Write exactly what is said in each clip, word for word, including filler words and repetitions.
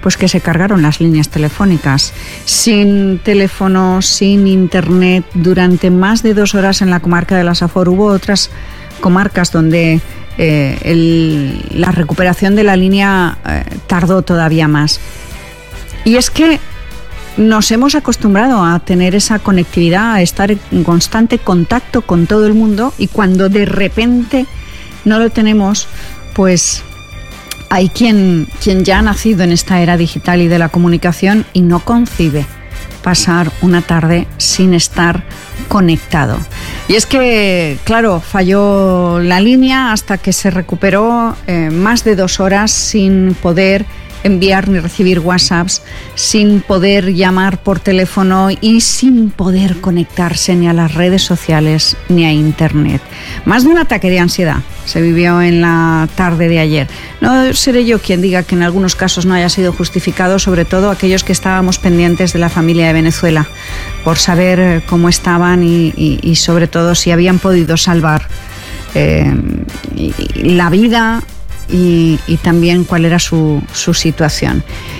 pues que se cargaron las líneas telefónicas. Sin teléfono, sin internet, durante más de dos horas en la comarca de la Safor. Hubo otras comarcas donde eh, el, la recuperación de la línea eh, tardó todavía más. Y es que nos hemos acostumbrado a tener esa conectividad, a estar en constante contacto con todo el mundo, y cuando de repente no lo tenemos, pues hay quien, quien ya ha nacido en esta era digital y de la comunicación y no concibe pasar una tarde sin estar conectado. Y es que, claro, falló la línea hasta que se recuperó eh, más de dos horas sin poder enviar ni recibir WhatsApps, sin poder llamar por teléfono y sin poder conectarse ni a las redes sociales ni a Internet. Más de un ataque de ansiedad se vivió en la tarde de ayer. No seré yo quien diga que en algunos casos no haya sido justificado, sobre todo aquellos que estábamos pendientes de la familia de Venezuela, por saber cómo estaban y, y, y sobre todo si habían podido salvar eh, la vida Y, y también cuál era su, su situación.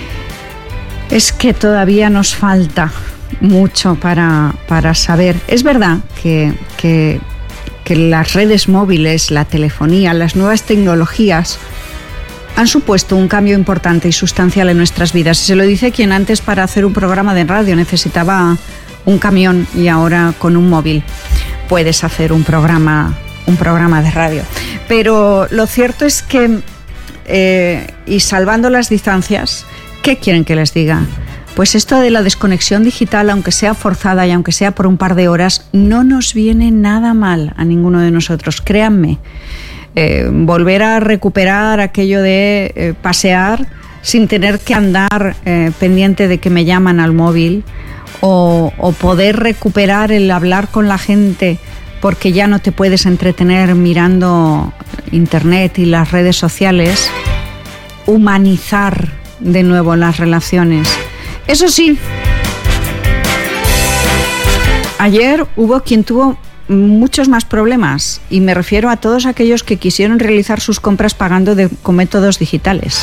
Es que todavía nos falta mucho para, para saber. Es verdad que, que, que las redes móviles, la telefonía, las nuevas tecnologías han supuesto un cambio importante y sustancial en nuestras vidas. Y se lo dice quien antes, para hacer un programa de radio, necesitaba un camión, y ahora con un móvil puedes hacer un programa un programa de radio. Pero lo cierto es que, eh, y salvando las distancias, ¿qué quieren que les diga? Pues esto de la desconexión digital, aunque sea forzada y aunque sea por un par de horas, no nos viene nada mal a ninguno de nosotros, créanme. Eh, volver a recuperar aquello de eh, pasear sin tener que andar eh, pendiente de que me llaman al móvil, o, o poder recuperar el hablar con la gente porque ya no te puedes entretener mirando Internet y las redes sociales, humanizar de nuevo las relaciones. Eso sí, ayer hubo quien tuvo muchos más problemas, y me refiero a todos aquellos que quisieron realizar sus compras pagando de, con métodos digitales.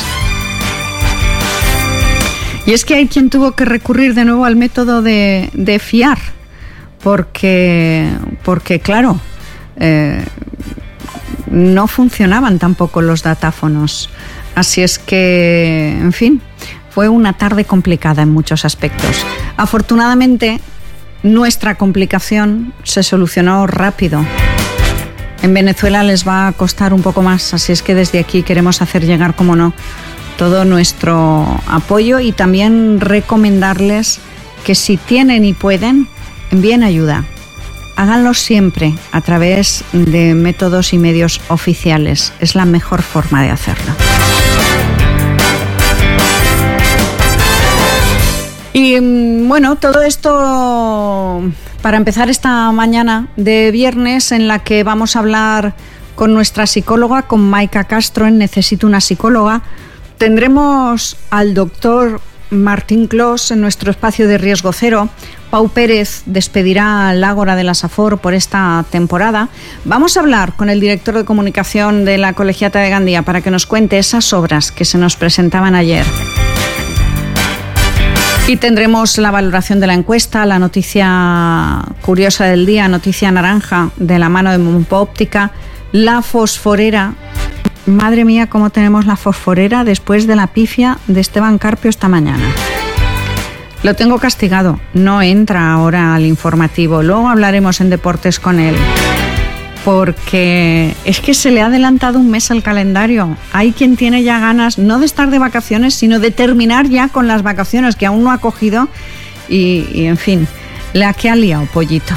Y es que hay quien tuvo que recurrir de nuevo al método de, de fiar, porque, porque claro, eh, no funcionaban tampoco los datáfonos. Así es que, en fin, fue una tarde complicada en muchos aspectos. Afortunadamente, nuestra complicación se solucionó rápido. En Venezuela les va a costar un poco más, así es que desde aquí queremos hacer llegar, como no, todo nuestro apoyo, y también recomendarles que si tienen y pueden, envíen ayuda. Háganlo siempre a través de métodos y medios oficiales. Es la mejor forma de hacerlo. Y bueno, todo esto para empezar esta mañana de viernes, en la que vamos a hablar con nuestra psicóloga, con Maika Castro en Necesito una psicóloga. Tendremos al doctor Martín Clos en nuestro espacio de Riesgo Cero. Pau Pérez despedirá al Ágora de la Safor por esta temporada. Vamos a hablar con el director de comunicación de la Colegiata de Gandía para que nos cuente esas obras que se nos presentaban ayer. Y tendremos la valoración de la encuesta, la noticia curiosa del día, noticia naranja de la mano de Mompo Óptica, la fosforera. Madre mía, cómo tenemos la fosforera después de la pifia de Esteban Carpio esta mañana. Lo tengo castigado, no entra ahora al informativo. Luego hablaremos en deportes con él, porque es que se le ha adelantado un mes al calendario. Hay quien tiene ya ganas, no de estar de vacaciones, sino de terminar ya con las vacaciones, que aún no ha cogido. Y, y en fin, la que ha liado, pollito.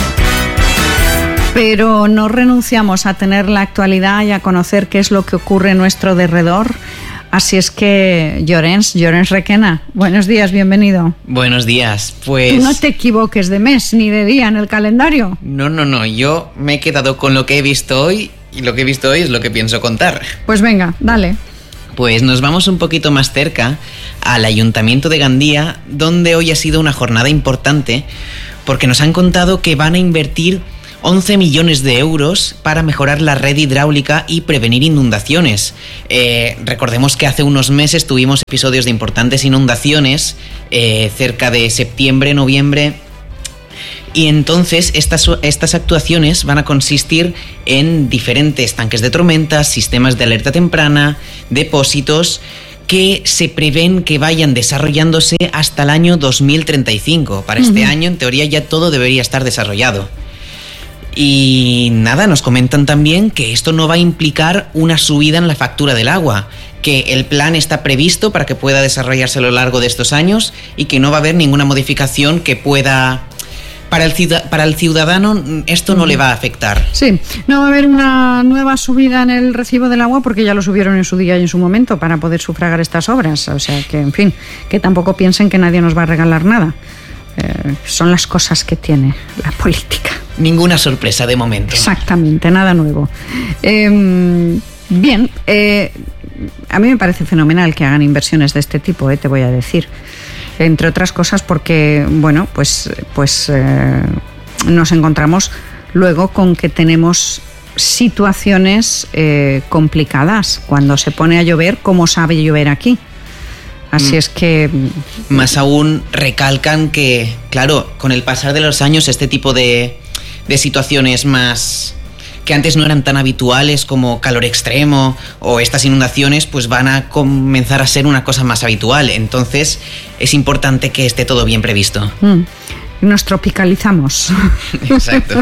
Pero no renunciamos a tener la actualidad y a conocer qué es lo que ocurre en nuestro derredor. Así es que, Llorens, Llorens Requena, buenos días, bienvenido. Buenos días, pues... Tú no te equivoques de mes ni de día en el calendario. No, no, no, yo me he quedado con lo que he visto hoy, y lo que he visto hoy es lo que pienso contar. Pues venga, dale. Pues nos vamos un poquito más cerca, al Ayuntamiento de Gandía, donde hoy ha sido una jornada importante, porque nos han contado que van a invertir once millones de euros para mejorar la red hidráulica y prevenir inundaciones. Eh, recordemos que hace unos meses tuvimos episodios de importantes inundaciones, eh, cerca de septiembre, noviembre. Y entonces estas, estas actuaciones van a consistir en diferentes tanques de tormentas, sistemas de alerta temprana, depósitos que se prevén que vayan desarrollándose hasta el año dos mil treinta y cinco. Para uh-huh. este año, en teoría, ya todo debería estar desarrollado. Y nada, nos comentan también que esto no va a implicar una subida en la factura del agua, que el plan está previsto para que pueda desarrollarse a lo largo de estos años y que no va a haber ninguna modificación que pueda... Para el, ciudad, para el ciudadano esto no le va a afectar. Sí, no va a haber una nueva subida en el recibo del agua porque ya lo subieron en su día y en su momento para poder sufragar estas obras. O sea que, en fin, que tampoco piensen que nadie nos va a regalar nada. Eh, son las cosas que tiene la política. Ninguna sorpresa de momento. Exactamente, nada nuevo. Eh, bien, eh, a mí me parece fenomenal que hagan inversiones de este tipo, eh, te voy a decir. Entre otras cosas porque, bueno, pues, pues eh, nos encontramos luego con que tenemos situaciones eh, complicadas cuando se pone a llover, como sabe llover aquí. Así mm. es que... Más aún recalcan que, claro, con el pasar de los años este tipo de, de situaciones más... que antes no eran tan habituales como calor extremo o estas inundaciones, pues van a comenzar a ser una cosa más habitual. Entonces es importante que esté todo bien previsto. Mm. Nos tropicalizamos. Exacto.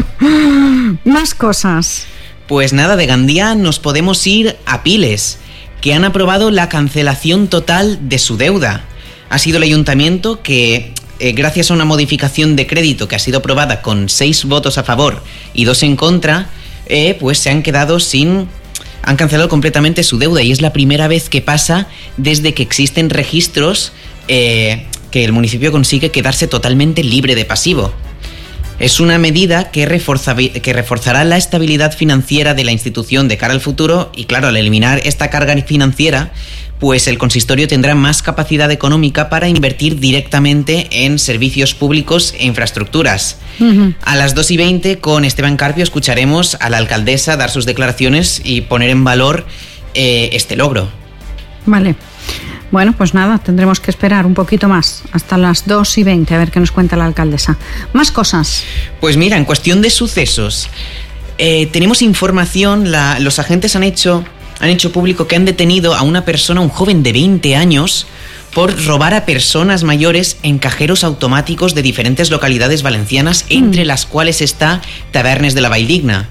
Más cosas. Pues nada, de Gandía nos podemos ir a Piles, que han aprobado la cancelación total de su deuda. Ha sido el ayuntamiento que... Eh, gracias a una modificación de crédito que ha sido aprobada con seis votos a favor y dos en contra, Eh, pues se han quedado sin... han cancelado completamente su deuda y es la primera vez que pasa desde que existen registros eh, que el municipio consigue quedarse totalmente libre de pasivo. Es una medida que, reforza, que reforzará la estabilidad financiera de la institución de cara al futuro y claro, al eliminar esta carga financiera, pues el consistorio tendrá más capacidad económica para invertir directamente en servicios públicos e infraestructuras. Uh-huh. A las dos y veinte con Esteban Carpio escucharemos a la alcaldesa dar sus declaraciones y poner en valor eh, este logro. Vale. Bueno, pues nada, tendremos que esperar un poquito más, hasta las dos y veinte, a ver qué nos cuenta la alcaldesa. Más cosas. Pues mira, en cuestión de sucesos, eh, tenemos información, la, los agentes han hecho... han hecho público que han detenido a una persona, un joven de veinte años, por robar a personas mayores en cajeros automáticos de diferentes localidades valencianas, entre mm. las cuales está Tavernes de la Valldigna.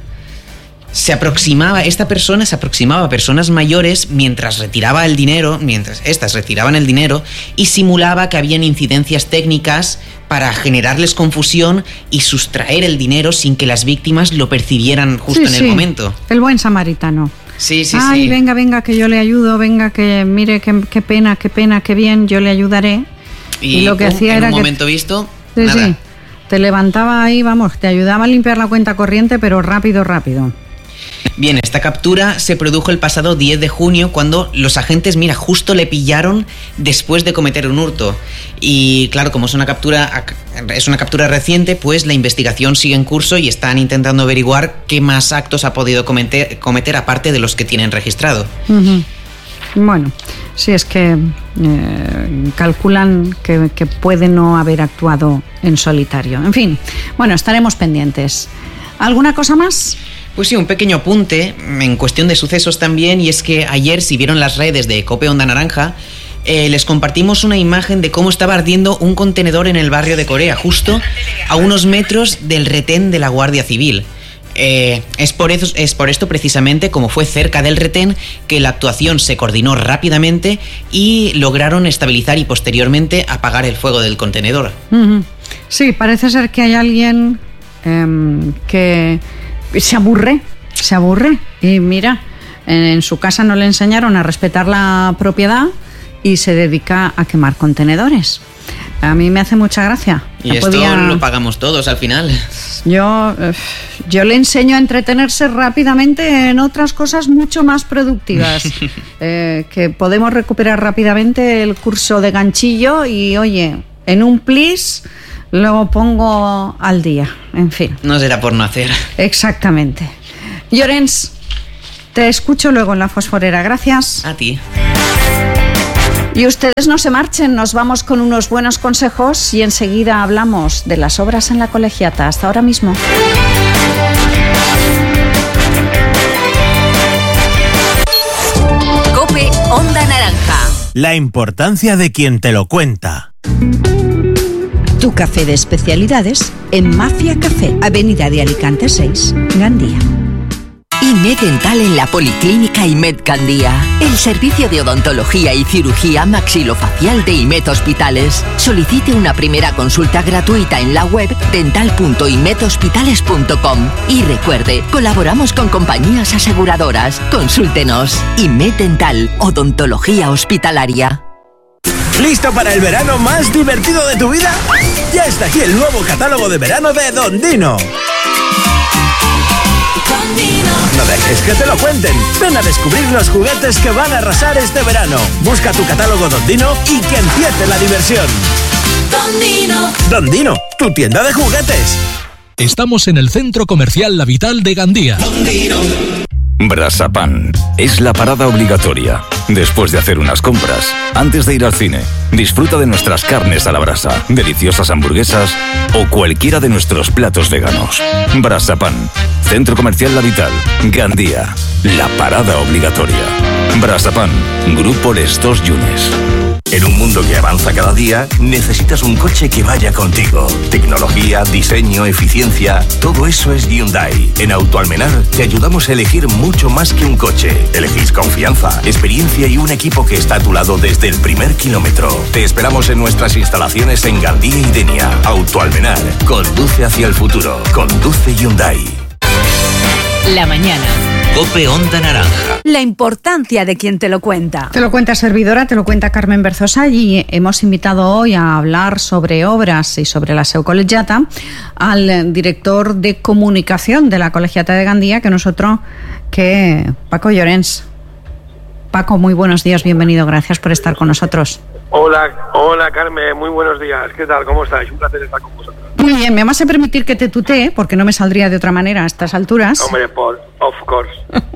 Se aproximaba, esta persona se aproximaba a personas mayores mientras retiraba el dinero, mientras estas retiraban el dinero, y simulaba que habían incidencias técnicas para generarles confusión y sustraer el dinero sin que las víctimas lo percibieran justo sí, en el sí. momento. El buen samaritano. Sí, sí, Ay, sí. venga, venga, que yo le ayudo, venga, que mire, qué, qué pena, qué pena, qué bien, yo le ayudaré. Y, y lo que pum, hacía en era un que... momento visto, sí, nada. Sí, te levantaba ahí, vamos, te ayudaba a limpiar la cuenta corriente, pero rápido, rápido. Bien, esta captura se produjo el pasado diez de junio cuando los agentes, mira, justo le pillaron después de cometer un hurto. Y claro, como es una captura es una captura reciente, pues la investigación sigue en curso y están intentando averiguar qué más actos ha podido cometer, cometer aparte de los que tienen registrado. Uh-huh. Bueno, sí, es que eh, calculan que, que puede no haber actuado en solitario. En fin, bueno, estaremos pendientes. ¿Alguna cosa más? Pues sí, un pequeño apunte en cuestión de sucesos también, y es que ayer, si vieron las redes de Cope Onda Naranja, eh, les compartimos una imagen de cómo estaba ardiendo un contenedor en el barrio de Corea, justo a unos metros del retén de la Guardia Civil. Eh, es, por eso, es por esto precisamente, como fue cerca del retén, que la actuación se coordinó rápidamente y lograron estabilizar y posteriormente apagar el fuego del contenedor. Uh-huh. Sí, parece ser que hay alguien eh, que... se aburre, se aburre y mira, en, en su casa no le enseñaron a respetar la propiedad y se dedica a quemar contenedores. A mí me hace mucha gracia. Y no esto podía... lo pagamos todos al final. Yo, yo le enseño a entretenerse rápidamente en otras cosas mucho más productivas, eh, que podemos recuperar rápidamente el curso de ganchillo y, oye, en un plis lo pongo al día, en fin. No será por no hacer. Exactamente. Llorens, te escucho luego en La Fosforera. Gracias. A ti. Y ustedes no se marchen, nos vamos con unos buenos consejos y enseguida hablamos de las obras en la colegiata. Hasta ahora mismo. COPE Onda Naranja. La importancia de quien te lo cuenta. Tu café de especialidades en Mafia Café, Avenida de Alicante seis, Gandía. IMED Dental en la Policlínica IMED Gandía. El servicio de odontología y cirugía maxilofacial de IMED Hospitales. Solicite una primera consulta gratuita en la web dental punto imed hospitales punto com. Y recuerde, colaboramos con compañías aseguradoras. Consúltenos. IMED Dental, odontología hospitalaria. ¿Listo para el verano más divertido de tu vida? Ya está aquí el nuevo catálogo de verano de Don Dino. No dejes que te lo cuenten. Ven a descubrir los juguetes que van a arrasar este verano. Busca tu catálogo Don Dino y que empiece la diversión. Don Dino. Don Dino, tu tienda de juguetes. Estamos en el Centro Comercial La Vital de Gandía. Don Dino. Brasapan es la parada obligatoria. Después de hacer unas compras, antes de ir al cine, disfruta de nuestras carnes a la brasa, deliciosas hamburguesas o cualquiera de nuestros platos veganos. Brasapan, Centro Comercial La Vital, Gandía, la parada obligatoria. Brasapan, Grupo Les Dos Yunes. En un mundo que avanza cada día, necesitas un coche que vaya contigo. Tecnología, diseño, eficiencia, todo eso es Hyundai. En Autoalmenar te ayudamos a elegir mucho más que un coche. Elegís confianza, experiencia y un equipo que está a tu lado desde el primer kilómetro. Te esperamos en nuestras instalaciones en Gandía y Denia. Autoalmenar, conduce hacia el futuro. Conduce Hyundai. La mañana. COPE Onda Naranja. La importancia de quien te lo cuenta. Te lo cuenta servidora, te lo cuenta Carmen Berzosa y hemos invitado hoy a hablar sobre obras y sobre la Seu Colegiata al director de comunicación de la Colegiata de Gandía, que nosotros, que Paco Llorens. Paco, muy buenos días, bienvenido, gracias por estar con nosotros. Hola, hola Carmen, muy buenos días, ¿qué tal? ¿Cómo estáis? Un placer estar con vosotros. Muy bien, me vas a permitir que te tutee, porque no me saldría de otra manera a estas alturas. Hombre, por, of course.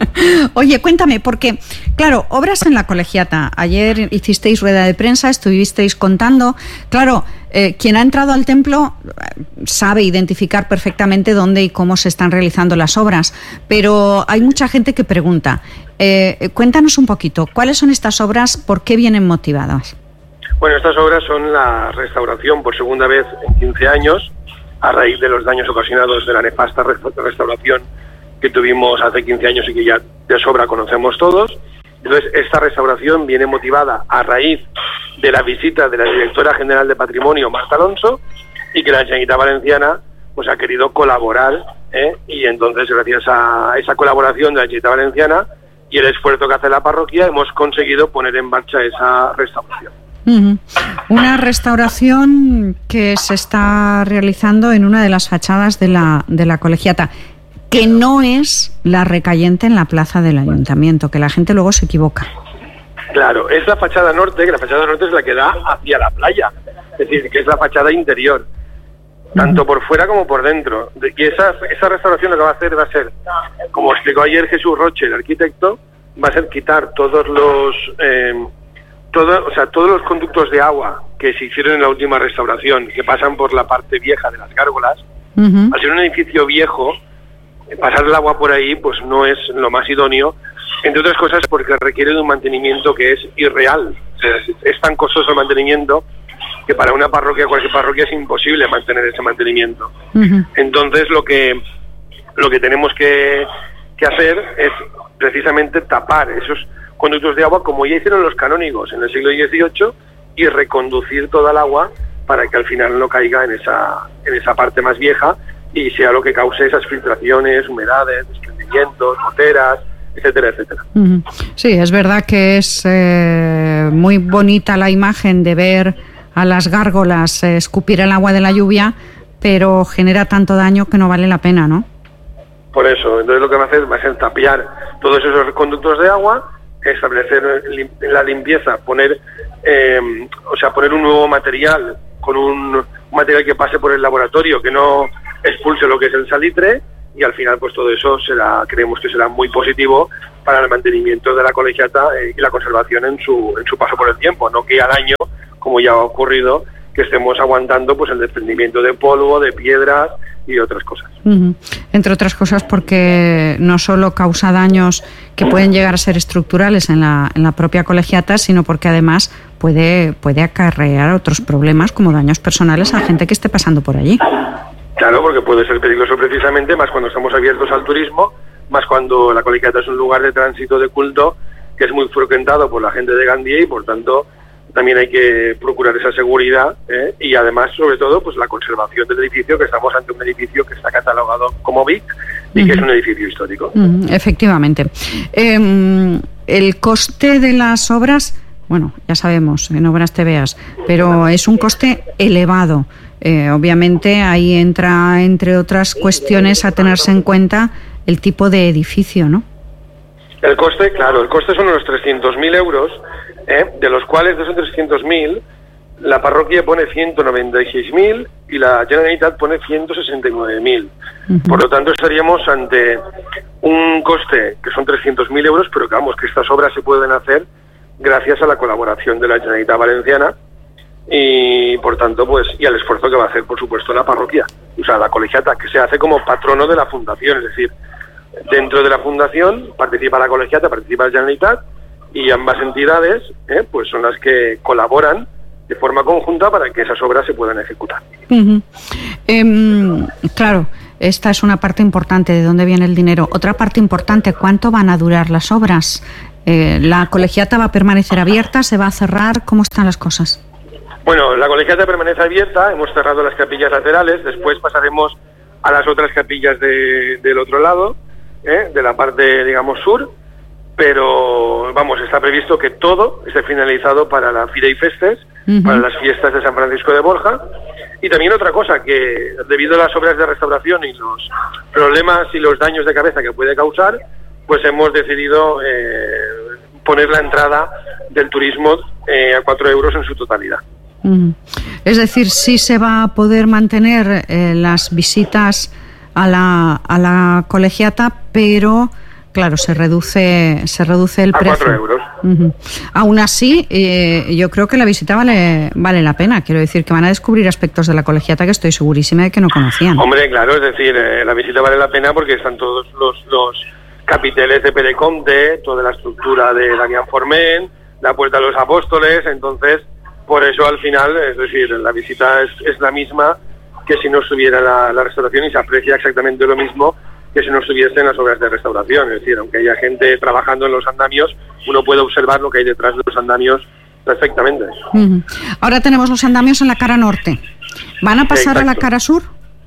Oye, cuéntame, porque, claro, obras en la colegiata. Ayer hicisteis rueda de prensa, estuvisteis contando. Claro, eh, quien ha entrado al templo sabe identificar perfectamente dónde y cómo se están realizando las obras, pero hay mucha gente que pregunta. Eh, cuéntanos un poquito, ¿cuáles son estas obras? ¿Por qué vienen motivadas? Bueno, estas obras son la restauración por segunda vez en quince años, a raíz de los daños ocasionados de la nefasta restauración que tuvimos hace quince años y que ya de sobra conocemos todos. Entonces, esta restauración viene motivada a raíz de la visita de la directora general de Patrimonio, Marta Alonso, y que la Generalitat Valenciana pues ha querido colaborar, ¿eh? Y entonces, gracias a esa colaboración de la Generalitat Valenciana y el esfuerzo que hace la parroquia, hemos conseguido poner en marcha esa restauración. Uh-huh. Una restauración que se está realizando en una de las fachadas de la, de la colegiata, que no es la recayente en la plaza del ayuntamiento, que la gente luego se equivoca. Claro, es la fachada norte, que la fachada norte es la que da hacia la playa, es decir, que es la fachada interior, tanto por fuera como por dentro. Y esa, esa restauración lo que va a hacer va a ser, como explicó ayer Jesús Roche, el arquitecto, va a ser quitar todos los... Eh, Todo, o sea, todos los conductos de agua que se hicieron en la última restauración, que pasan por la parte vieja de las gárgolas, uh-huh. Al ser un edificio viejo, pasar el agua por ahí pues no es lo más idóneo, entre otras cosas porque requiere de un mantenimiento que es irreal. O sea, es tan costoso el mantenimiento que para una parroquia, cualquier parroquia, es imposible mantener ese mantenimiento. Uh-huh. Entonces lo que lo que tenemos que, que hacer es precisamente tapar esos conductos de agua, como ya hicieron los canónigos en el siglo dieciocho, y reconducir toda el agua para que al final no caiga en esa en esa parte más vieja y sea lo que cause esas filtraciones, humedades, desprendimientos, goteras, etcétera, etcétera. Uh-huh. Sí, es verdad que es eh, muy bonita la imagen de ver a las gárgolas eh, escupir el agua de la lluvia, pero genera tanto daño que no vale la pena, ¿no? Por eso, entonces lo que va a hacer va a ser tapiar todos esos conductos de agua, establecer la limpieza, poner eh, o sea, poner un nuevo material con un material que pase por el laboratorio, que no expulse lo que es el salitre, y al final pues todo eso será, creemos que será muy positivo para el mantenimiento de la colegiata eh, y la conservación en su, en su paso por el tiempo, no que al año, como ya ha ocurrido, que estemos aguantando pues el desprendimiento de polvo, de piedras y otras cosas. Uh-huh. Entre otras cosas porque no solo causa daños que pueden llegar a ser estructurales en la, en la propia colegiata, sino porque además puede, puede acarrear otros problemas como daños personales a gente que esté pasando por allí. Claro, porque puede ser peligroso precisamente, más cuando estamos abiertos al turismo, más cuando la colegiata es un lugar de tránsito de culto que es muy frecuentado por la gente de Gandía, y por tanto también hay que procurar esa seguridad ¿eh? y además, sobre todo, pues la conservación del edificio, que estamos ante un edificio que está catalogado como B I C y uh-huh. que es un edificio histórico. Uh-huh. Efectivamente. Eh, el coste de las obras, bueno, ya sabemos, en Obras Te Veas, pero es un coste elevado. Eh, obviamente ahí entra, entre otras cuestiones, a tenerse en cuenta el tipo de edificio, ¿no? El coste, claro, el coste son unos trescientos mil euros, ¿eh? de los cuales de esos trescientos mil, la parroquia pone ciento noventa y seis mil y la Generalitat pone ciento sesenta y nueve mil. Uh-huh. Por lo tanto, estaríamos ante un coste que son trescientos mil euros, pero que vamos, que estas obras se pueden hacer gracias a la colaboración de la Generalitat Valenciana y, por tanto, pues, y al esfuerzo que va a hacer, por supuesto, la parroquia, o sea, la colegiata, que se hace como patrono de la fundación, es decir, dentro de la fundación participa la colegiata, participa la Generalitat, y ambas entidades eh, pues son las que colaboran de forma conjunta para que esas obras se puedan ejecutar. Uh-huh. Eh, claro, esta es una parte importante de dónde viene el dinero. Otra parte importante, ¿cuánto van a durar las obras? Eh, ¿La colegiata va a permanecer abierta? ¿Se va a cerrar? ¿Cómo están las cosas? Bueno, la colegiata permanece abierta, hemos cerrado las capillas laterales, después pasaremos a las otras capillas de, del otro lado, ¿eh? de la parte, digamos, sur, pero, vamos, está previsto que todo esté finalizado para la Fira y Festes, uh-huh. para las fiestas de San Francisco de Borja, y también otra cosa, que debido a las obras de restauración y los problemas y los daños de cabeza que puede causar, pues hemos decidido eh, poner la entrada del turismo eh, a cuatro euros en su totalidad. Uh-huh. Es decir, sí se va a poder mantener eh, las visitas a la, a la colegiata, pero claro, se reduce se reduce el a precio. cuatro euros. Uh-huh. Aún así, eh, yo creo que la visita vale vale la pena. Quiero decir que van a descubrir aspectos de la colegiata que estoy segurísima de que no conocían. Hombre, claro, es decir, eh, la visita vale la pena porque están todos los, los capiteles de Pere Comte, toda la estructura de Damián Forment, la Puerta de los Apóstoles, entonces, por eso al final, es decir, la visita es, es la misma que si no estuviera la, la restauración, y se aprecia exactamente lo mismo que si no estuviesen las obras de restauración. Es decir, aunque haya gente trabajando en los andamios, uno puede observar lo que hay detrás de los andamios perfectamente. Uh-huh. Ahora tenemos los andamios en la cara norte. ¿Van a pasar Exacto. a la cara sur?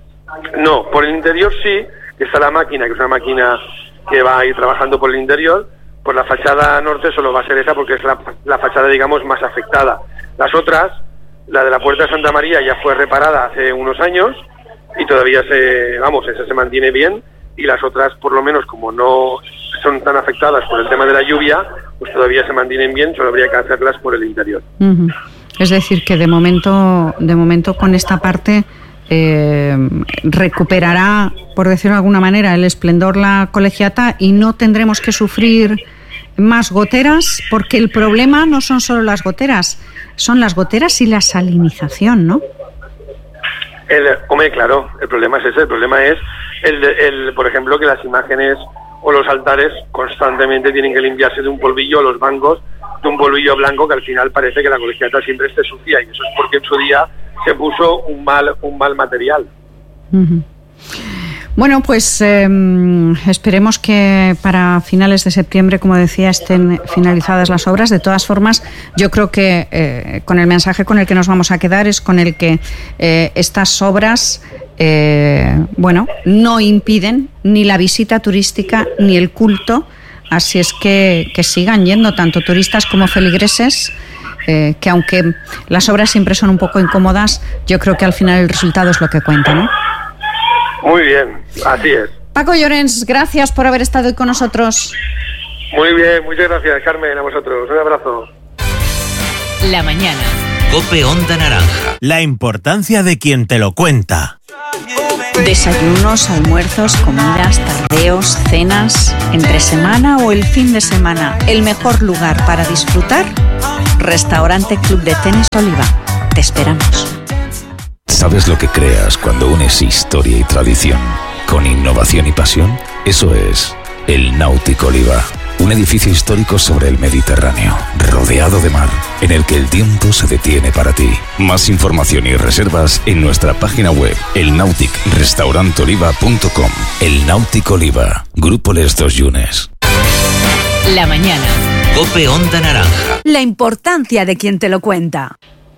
No, por el interior sí, que está la máquina, que es una máquina que va a ir trabajando por el interior. Por la fachada norte solo va a ser esa porque es la, la fachada, digamos, más afectada. Las otras, la de la Puerta de Santa María ya fue reparada hace unos años y todavía se, vamos, esa se mantiene bien, y las otras, por lo menos, como no son tan afectadas por el tema de la lluvia, pues todavía se mantienen bien, solo habría que hacerlas por el interior. Uh-huh. Es decir, que de momento, de momento con esta parte eh, recuperará, por decirlo de alguna manera, el esplendor la colegiata y no tendremos que sufrir más goteras, porque el problema no son solo las goteras, son las goteras y la salinización, ¿no? El, hombre, claro, el problema es ese, el problema es, el, el, por ejemplo, que las imágenes o los altares constantemente tienen que limpiarse de un polvillo, los bancos de un polvillo blanco, que al final parece que la colegiata siempre esté sucia, y eso es porque en su día se puso un mal, un mal material. Uh-huh. Bueno, pues eh, esperemos que para finales de septiembre, como decía, estén finalizadas las obras. De todas formas, yo creo que eh, con el mensaje con el que nos vamos a quedar es con el que eh, estas obras, eh, bueno, no impiden ni la visita turística ni el culto. Así es que, que sigan yendo tanto turistas como feligreses, eh, que aunque las obras siempre son un poco incómodas, yo creo que al final el resultado es lo que cuenta, ¿no? Muy bien, así es. Paco Llorens, gracias por haber estado hoy con nosotros. Muy bien, muchas gracias, Carmen, a vosotros. Un abrazo. La mañana. COPE Onda Naranja. La importancia de quien te lo cuenta. Desayunos, almuerzos, comidas, tardeos, cenas, entre semana o el fin de semana. El mejor lugar para disfrutar, Restaurante Club de Tenis Oliva. Te esperamos. ¿Sabes lo que creas cuando unes historia y tradición con innovación y pasión? Eso es el Náutico Oliva. Un edificio histórico sobre el Mediterráneo, rodeado de mar, en el que el tiempo se detiene para ti. Más información y reservas en nuestra página web, el nautic restaurant oliva punto com. El Náutico Oliva, Grupo Les Dos Yunes. La mañana. COPE Onda Naranja. La importancia de quien te lo cuenta.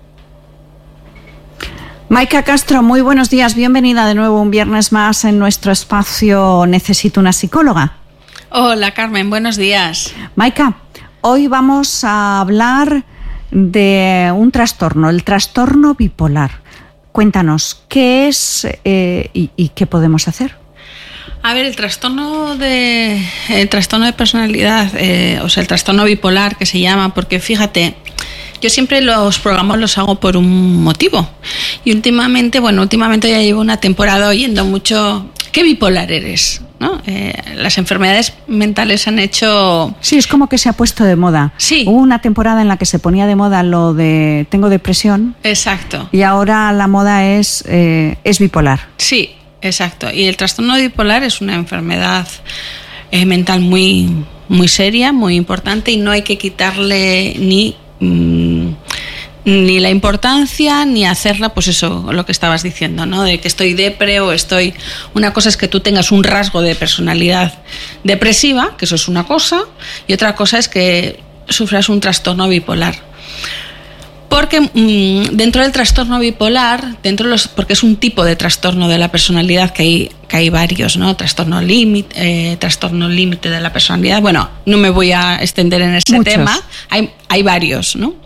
Maika Castro, muy buenos días. Bienvenida de nuevo un viernes más en nuestro espacio Necesito una psicóloga. Hola Carmen, buenos días. Maika, hoy vamos a hablar de un trastorno, el trastorno bipolar. Cuéntanos, ¿qué es eh, y, y qué podemos hacer? A ver, el trastorno de, el trastorno de personalidad, eh, o sea, el trastorno bipolar que se llama, porque fíjate, yo siempre los programas los hago por un motivo. Y últimamente, bueno, últimamente ya llevo una temporada oyendo mucho, ¿qué bipolar eres? ¿No? Eh, las enfermedades mentales han hecho... Sí, es como que se ha puesto de moda. Sí. Hubo una temporada en la que se ponía de moda lo de tengo depresión. Exacto. Y ahora la moda es, eh, es bipolar. Sí, exacto. Y el trastorno bipolar es una enfermedad eh, mental muy, muy seria, muy importante, y no hay que quitarle ni... Mmm, ni la importancia ni hacerla, pues eso, lo que estabas diciendo, ¿no? De que estoy depre o estoy... Una cosa es que tú tengas un rasgo de personalidad depresiva, que eso es una cosa, y otra cosa es que sufras un trastorno bipolar. Porque mmm, dentro del trastorno bipolar, dentro de los, porque es un tipo de trastorno de la personalidad que hay, que hay varios, ¿no? Trastorno límite, eh, trastorno límite de la personalidad. Bueno, no me voy a extender en ese Muchos. tema. Hay, hay varios, ¿no?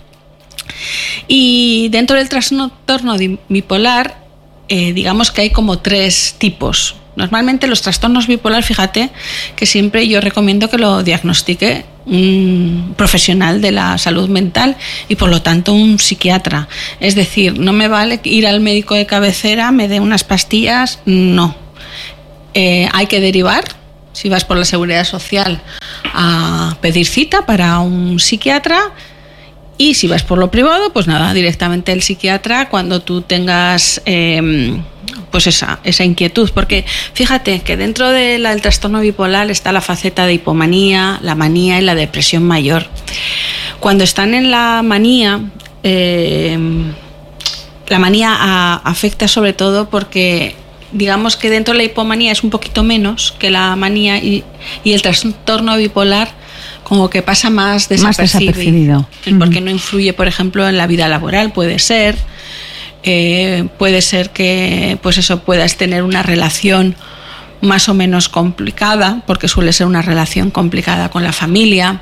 Y dentro del trastorno bipolar, eh, digamos que hay como tres tipos. Normalmente los trastornos bipolar, fíjate que siempre yo recomiendo que lo diagnostique un profesional de la salud mental y por lo tanto un psiquiatra. Es decir, no me vale ir al médico de cabecera, me dé unas pastillas, no. Eh, hay que derivar, si vas por la seguridad social, a pedir cita para un psiquiatra. Y si vas por lo privado, pues nada, directamente el psiquiatra cuando tú tengas eh, pues esa, esa inquietud. Porque fíjate que dentro de la, del trastorno bipolar está la faceta de hipomanía, la manía y la depresión mayor. Cuando están en la manía, eh, la manía a, afecta sobre todo porque... Digamos que dentro de la hipomanía es un poquito menos que la manía y, y el trastorno bipolar como que pasa más desapercibido, más desapercibido. Porque no influye, por ejemplo, en la vida laboral, puede ser, eh, puede ser que pues eso puedas tener una relación más o menos complicada, porque suele ser una relación complicada con la familia.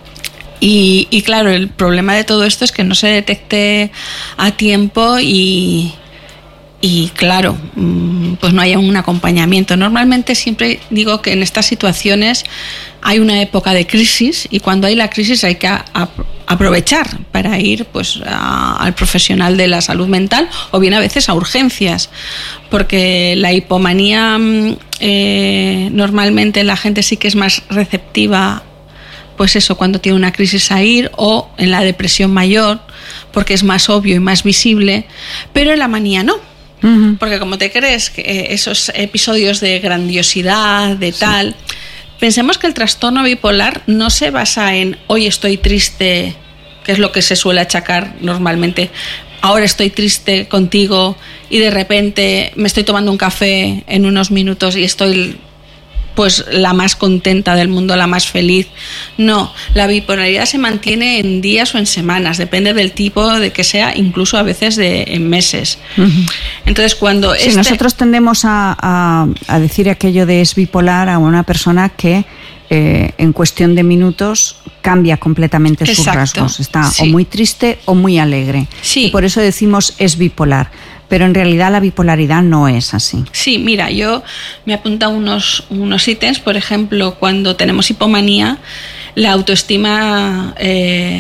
Y, y claro, el problema de todo esto es que no se detecte a tiempo y... Y claro, pues no haya un acompañamiento. Normalmente siempre digo que en estas situaciones hay una época de crisis y cuando hay la crisis hay que a, a, aprovechar para ir pues a, al profesional de la salud mental o bien a veces a urgencias, porque la hipomanía eh, normalmente la gente sí que es más receptiva, pues eso, cuando tiene una crisis a ir, o en la depresión mayor porque es más obvio y más visible, pero en la manía no. Uh-huh. Porque como te crees que esos episodios de grandiosidad, de sí. tal, pensemos que el trastorno bipolar no se basa en hoy estoy triste, que es lo que se suele achacar normalmente, ahora estoy triste contigo y de repente me estoy tomando un café en unos minutos y estoy pues la más contenta del mundo, la más feliz. No, la bipolaridad se mantiene en días o en semanas, depende del tipo de que sea, incluso a veces de en meses. Uh-huh. Entonces, cuando sí, este... nosotros tendemos a, a, a decir aquello de es bipolar a una persona que eh, en cuestión de minutos cambia completamente sus Exacto. rasgos. Está sí. o muy triste o muy alegre. Sí. Y por eso decimos es bipolar. Pero en realidad la bipolaridad no es así. Sí, mira, yo me apunto unos, unos ítems, por ejemplo, cuando tenemos hipomanía, la autoestima eh,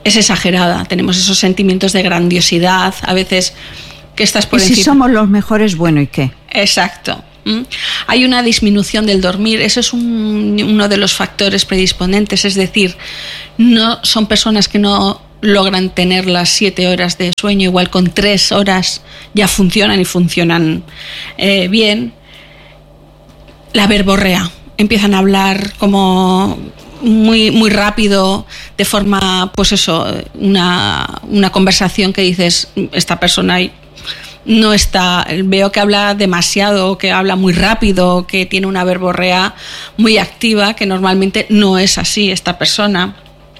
es exagerada. Tenemos esos sentimientos de grandiosidad, a veces que estás por y encima. Si somos los mejores, bueno, ¿y qué? Exacto. ¿Mm? Hay una disminución del dormir, eso es un, uno de los factores predisponentes, es decir, no son personas que no logran tener las siete horas de sueño, igual con tres horas ya funcionan y funcionan eh, bien. La verborrea, empiezan a hablar como muy, muy rápido, de forma, pues eso, una, una conversación que dices, esta persona no está, veo que habla demasiado, que habla muy rápido, que tiene una verborrea muy activa, que normalmente no es así esta persona.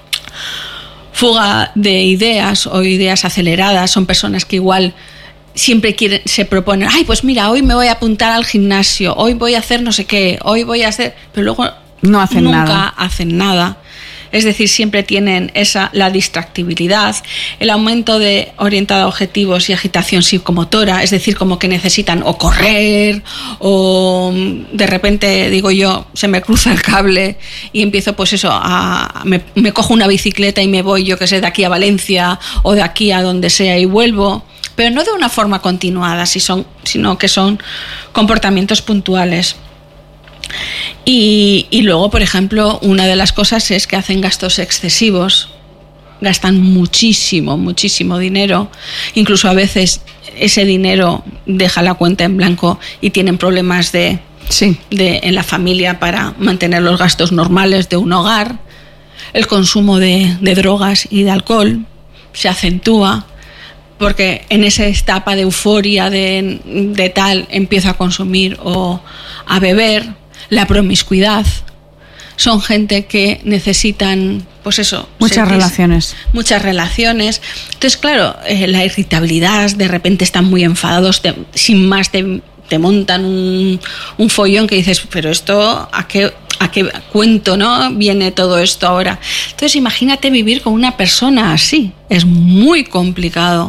Fuga de ideas o ideas aceleradas, son personas que igual siempre quieren, se proponen, ay, pues mira, hoy me voy a apuntar al gimnasio, hoy voy a hacer no sé qué, hoy voy a hacer, pero luego no hacen nunca nada. hacen nada. Es decir, siempre tienen esa, la distractibilidad, el aumento de orientado a objetivos y agitación psicomotora, es decir, como que necesitan o correr o de repente, digo yo, se me cruza el cable y empiezo pues eso, a, me, me cojo una bicicleta y me voy, yo que sé, de aquí a Valencia o de aquí a donde sea y vuelvo, pero no de una forma continuada, si son, sino que son comportamientos puntuales. Y, y luego, por ejemplo, una de las cosas es que hacen gastos excesivos, gastan muchísimo, muchísimo dinero, incluso a veces ese dinero deja la cuenta en blanco y tienen problemas de, sí. de, en la familia para mantener los gastos normales de un hogar. El consumo de, de drogas y de alcohol se acentúa porque en esa etapa de euforia de, de tal empiezo a consumir o a beber. La promiscuidad, son gente que necesitan, pues eso, muchas sentirse, relaciones. Muchas relaciones. Entonces, claro, eh, la irritabilidad, de repente están muy enfadados, te, sin más te, te montan un, un follón que dices, pero esto, ¿a qué, a qué cuento, no? Viene todo esto ahora. Entonces, imagínate vivir con una persona así, es muy complicado.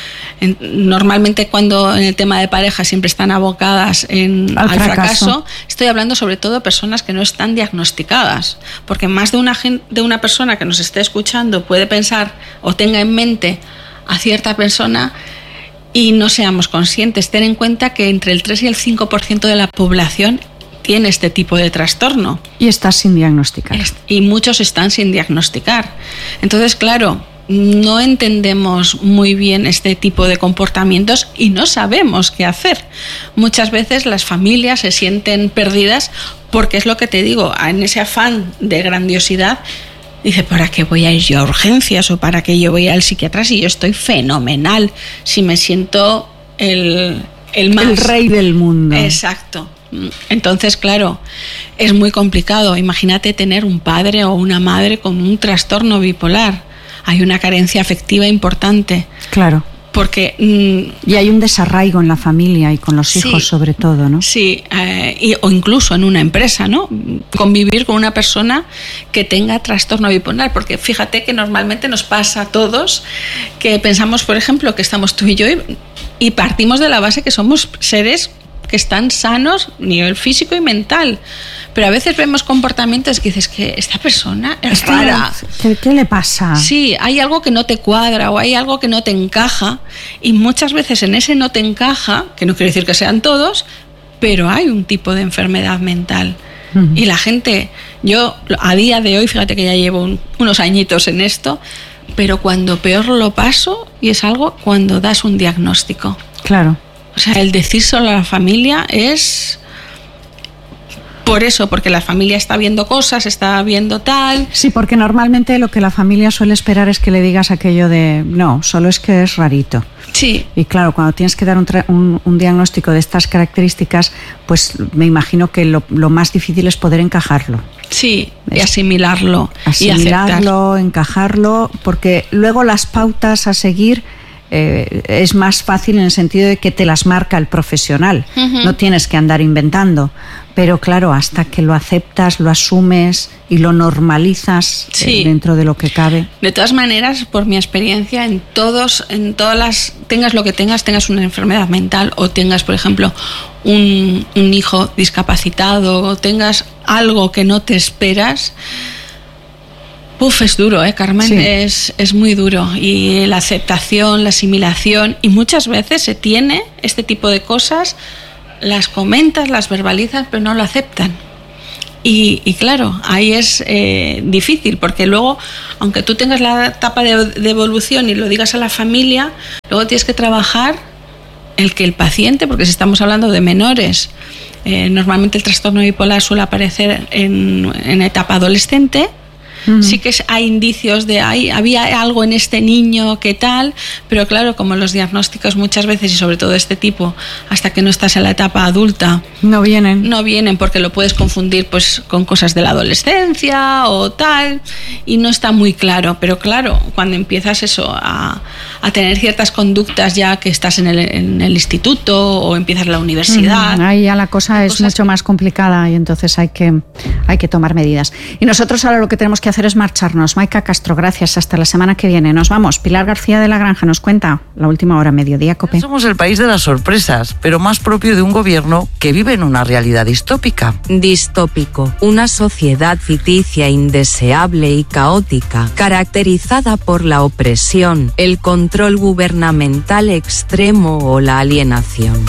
Normalmente cuando en el tema de pareja siempre están abocadas en, al, al fracaso. fracaso, estoy hablando sobre todo de personas que no están diagnosticadas, porque más de una, de una persona que nos esté escuchando puede pensar o tenga en mente a cierta persona y no seamos conscientes. Ten en cuenta que entre el tres y el cinco por ciento de la población tiene este tipo de trastorno. Y está sin diagnosticar. Y muchos están sin diagnosticar. Entonces, claro, no entendemos muy bien este tipo de comportamientos y no sabemos qué hacer. Muchas veces las familias se sienten perdidas porque es lo que te digo, en ese afán de grandiosidad, dice, ¿para qué voy a ir yo a urgencias o para qué yo voy al psiquiatra si yo estoy fenomenal, si me siento el, el más... El rey del mundo. Exacto. Entonces, claro, es muy complicado. Imagínate tener un padre o una madre con un trastorno bipolar. Hay una carencia afectiva importante. Claro. Porque... Mmm, y hay un desarraigo en la familia y con los hijos, sí, sobre todo, ¿no? Sí, eh, y, o incluso en una empresa, ¿no? Convivir con una persona que tenga trastorno bipolar, porque fíjate que normalmente nos pasa a todos que pensamos, por ejemplo, que estamos tú y yo y, y partimos de la base que somos seres que están sanos a nivel físico y mental. Pero a veces vemos comportamientos que dices que esta persona es Esta, rara. ¿qué, ¿Qué le pasa? Sí, hay algo que no te cuadra o hay algo que no te encaja y muchas veces en ese no te encaja, que no quiere decir que sean todos, pero hay un tipo de enfermedad mental. Uh-huh. Y la gente, yo a día de hoy, fíjate que ya llevo un, unos añitos en esto, pero cuando peor lo paso y es algo cuando das un diagnóstico. Claro. O sea, el decírselo a la familia es... Por eso, porque la familia está viendo cosas, está viendo tal... Sí, porque normalmente lo que la familia suele esperar es que le digas aquello de... No, solo es que es rarito. Sí. Y claro, cuando tienes que dar un, tra- un, un diagnóstico de estas características, pues me imagino que lo, lo más difícil es poder encajarlo. Sí, y asimilarlo. Asimilarlo, y encajarlo, porque luego las pautas a seguir... Eh, es más fácil en el sentido de que te las marca el profesional, uh-huh. No tienes que andar inventando, pero claro, hasta que lo aceptas, lo asumes y lo normalizas, sí, eh, dentro de lo que cabe. De todas maneras, por mi experiencia, en todos, en todas las, tengas lo que tengas, tengas una enfermedad mental o tengas, por ejemplo, un, un hijo discapacitado o tengas algo que no te esperas, Uf, es duro, ¿eh, Carmen? Sí. Es, es muy duro. Y la aceptación, la asimilación, y muchas veces se tiene este tipo de cosas, las comentas, las verbalizas, pero no lo aceptan. Y, y claro, ahí es eh, difícil, porque luego, aunque tú tengas la etapa de, de evolución y lo digas a la familia, luego tienes que trabajar el que el paciente, porque si estamos hablando de menores, eh, normalmente el trastorno bipolar suele aparecer en, en etapa adolescente. Uh-huh. Sí que hay indicios de ay, había algo en este niño, qué tal, pero claro, como los diagnósticos muchas veces, y sobre todo de este tipo, hasta que no estás en la etapa adulta, no vienen. No vienen porque lo puedes confundir pues con cosas de la adolescencia o tal, y no está muy claro. Pero claro, cuando empiezas eso a, a tener ciertas conductas ya que estás en el, en el instituto o empiezas la universidad, uh-huh. Ahí ya la cosa es mucho que... más complicada, y entonces hay que, hay que tomar medidas. Y nosotros ahora lo que tenemos que hacer es marcharnos. Maica Castro, gracias. Hasta la semana que viene. Nos vamos. Pilar García de la Granja nos cuenta la última hora, Mediodía Cope. Somos el país de las sorpresas, pero más propio de un gobierno que vive en una realidad distópica. Distópico. Una sociedad ficticia, indeseable y caótica, caracterizada por la opresión, el control gubernamental extremo o la alienación.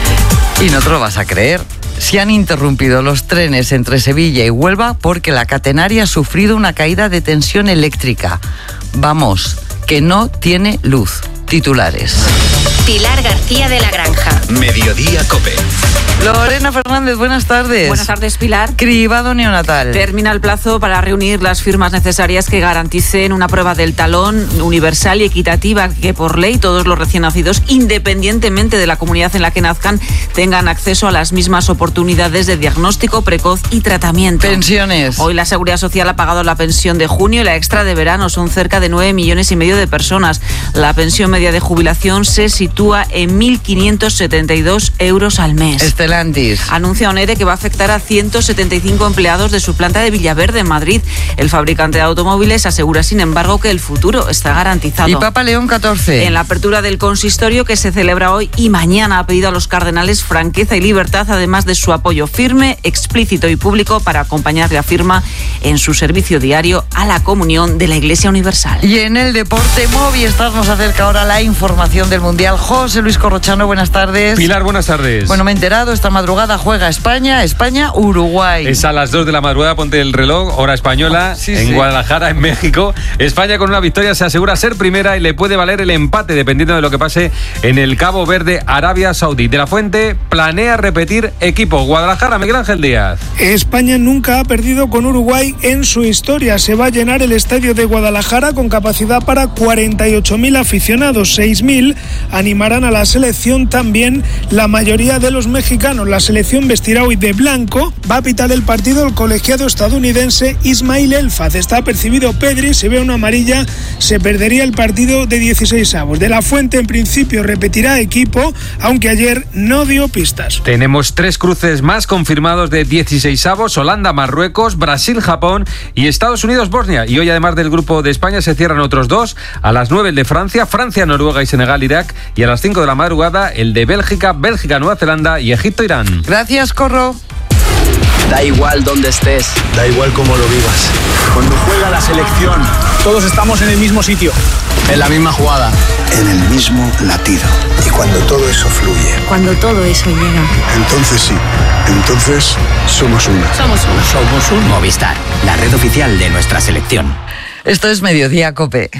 Y no te lo vas a creer. Se han interrumpido los trenes entre Sevilla y Huelva porque la catenaria ha sufrido una caída de tensión eléctrica. Vamos, que no tiene luz. Titulares. Pilar García de la Granja. Mediodía Cope. Lorena Fernández, buenas tardes. Buenas tardes, Pilar. Cribado neonatal. Termina el plazo para reunir las firmas necesarias que garanticen una prueba del talón universal y equitativa, que por ley todos los recién nacidos, independientemente de la comunidad en la que nazcan, tengan acceso a las mismas oportunidades de diagnóstico precoz y tratamiento. Pensiones. Hoy la Seguridad Social ha pagado la pensión de junio y la extra de verano. Son cerca de nueve millones y medio de personas. La pensión media de jubilación se sitúa en mil quinientos setenta y dos euros al mes. Estelantis. Anuncia ONEDE que va a afectar a ciento setenta y cinco empleados de su planta de Villaverde, en Madrid. El fabricante de automóviles asegura, sin embargo, que el futuro está garantizado. ¿Y Papa León catorce? En la apertura del consistorio, que se celebra hoy y mañana, ha pedido a los cardenales franqueza y libertad, además de su apoyo firme, explícito y público para acompañar la firma en su servicio diario a la comunión de la Iglesia Universal. Y en el deporte, Movistar nos acerca ahora la información del Mundial. José Luis Corrochano, buenas tardes. Pilar, buenas tardes. Bueno, me he enterado, esta madrugada juega España, España-Uruguay. Es a las dos de la madrugada, ponte el reloj, hora española, sí, en sí. Guadalajara, en México. España con una victoria se asegura ser primera y le puede valer el empate, dependiendo de lo que pase en el Cabo Verde, Arabia Saudí. De la Fuente planea repetir equipo. Guadalajara, Miguel Ángel Díaz. España nunca ha perdido con Uruguay en su historia. Se va a llenar el estadio de Guadalajara con capacidad para cuarenta y ocho mil aficionados. seis mil animarán a la selección, también la mayoría de los mexicanos. La selección vestirá hoy de blanco. Va a pitar el partido el colegiado estadounidense Ismail Elfaz. Está apercibido Pedri. Si ve una amarilla, se perdería el partido de dieciséis avos. De la Fuente, en principio, repetirá equipo, aunque ayer no dio pistas. Tenemos tres cruces más confirmados de dieciséis avos: Holanda, Marruecos, Brasil, Japón y Estados Unidos, Bosnia. Y hoy, además del grupo de España, se cierran otros dos. A las nueve el de Francia, Francia, Noruega y Senegal, Irak. Y a las cinco de la madrugada el de Bélgica, Bélgica, Nueva Zelanda y Egipto, Irán. Gracias, Corro. Da igual dónde estés, da igual cómo lo vivas. Cuando juega la selección, todos estamos en el mismo sitio, en la misma jugada, en el mismo latido. Y cuando todo eso fluye, cuando todo eso llega, entonces sí, entonces somos una. Somos una. Somos un Movistar, la red oficial de nuestra selección. Esto es Mediodía Cope.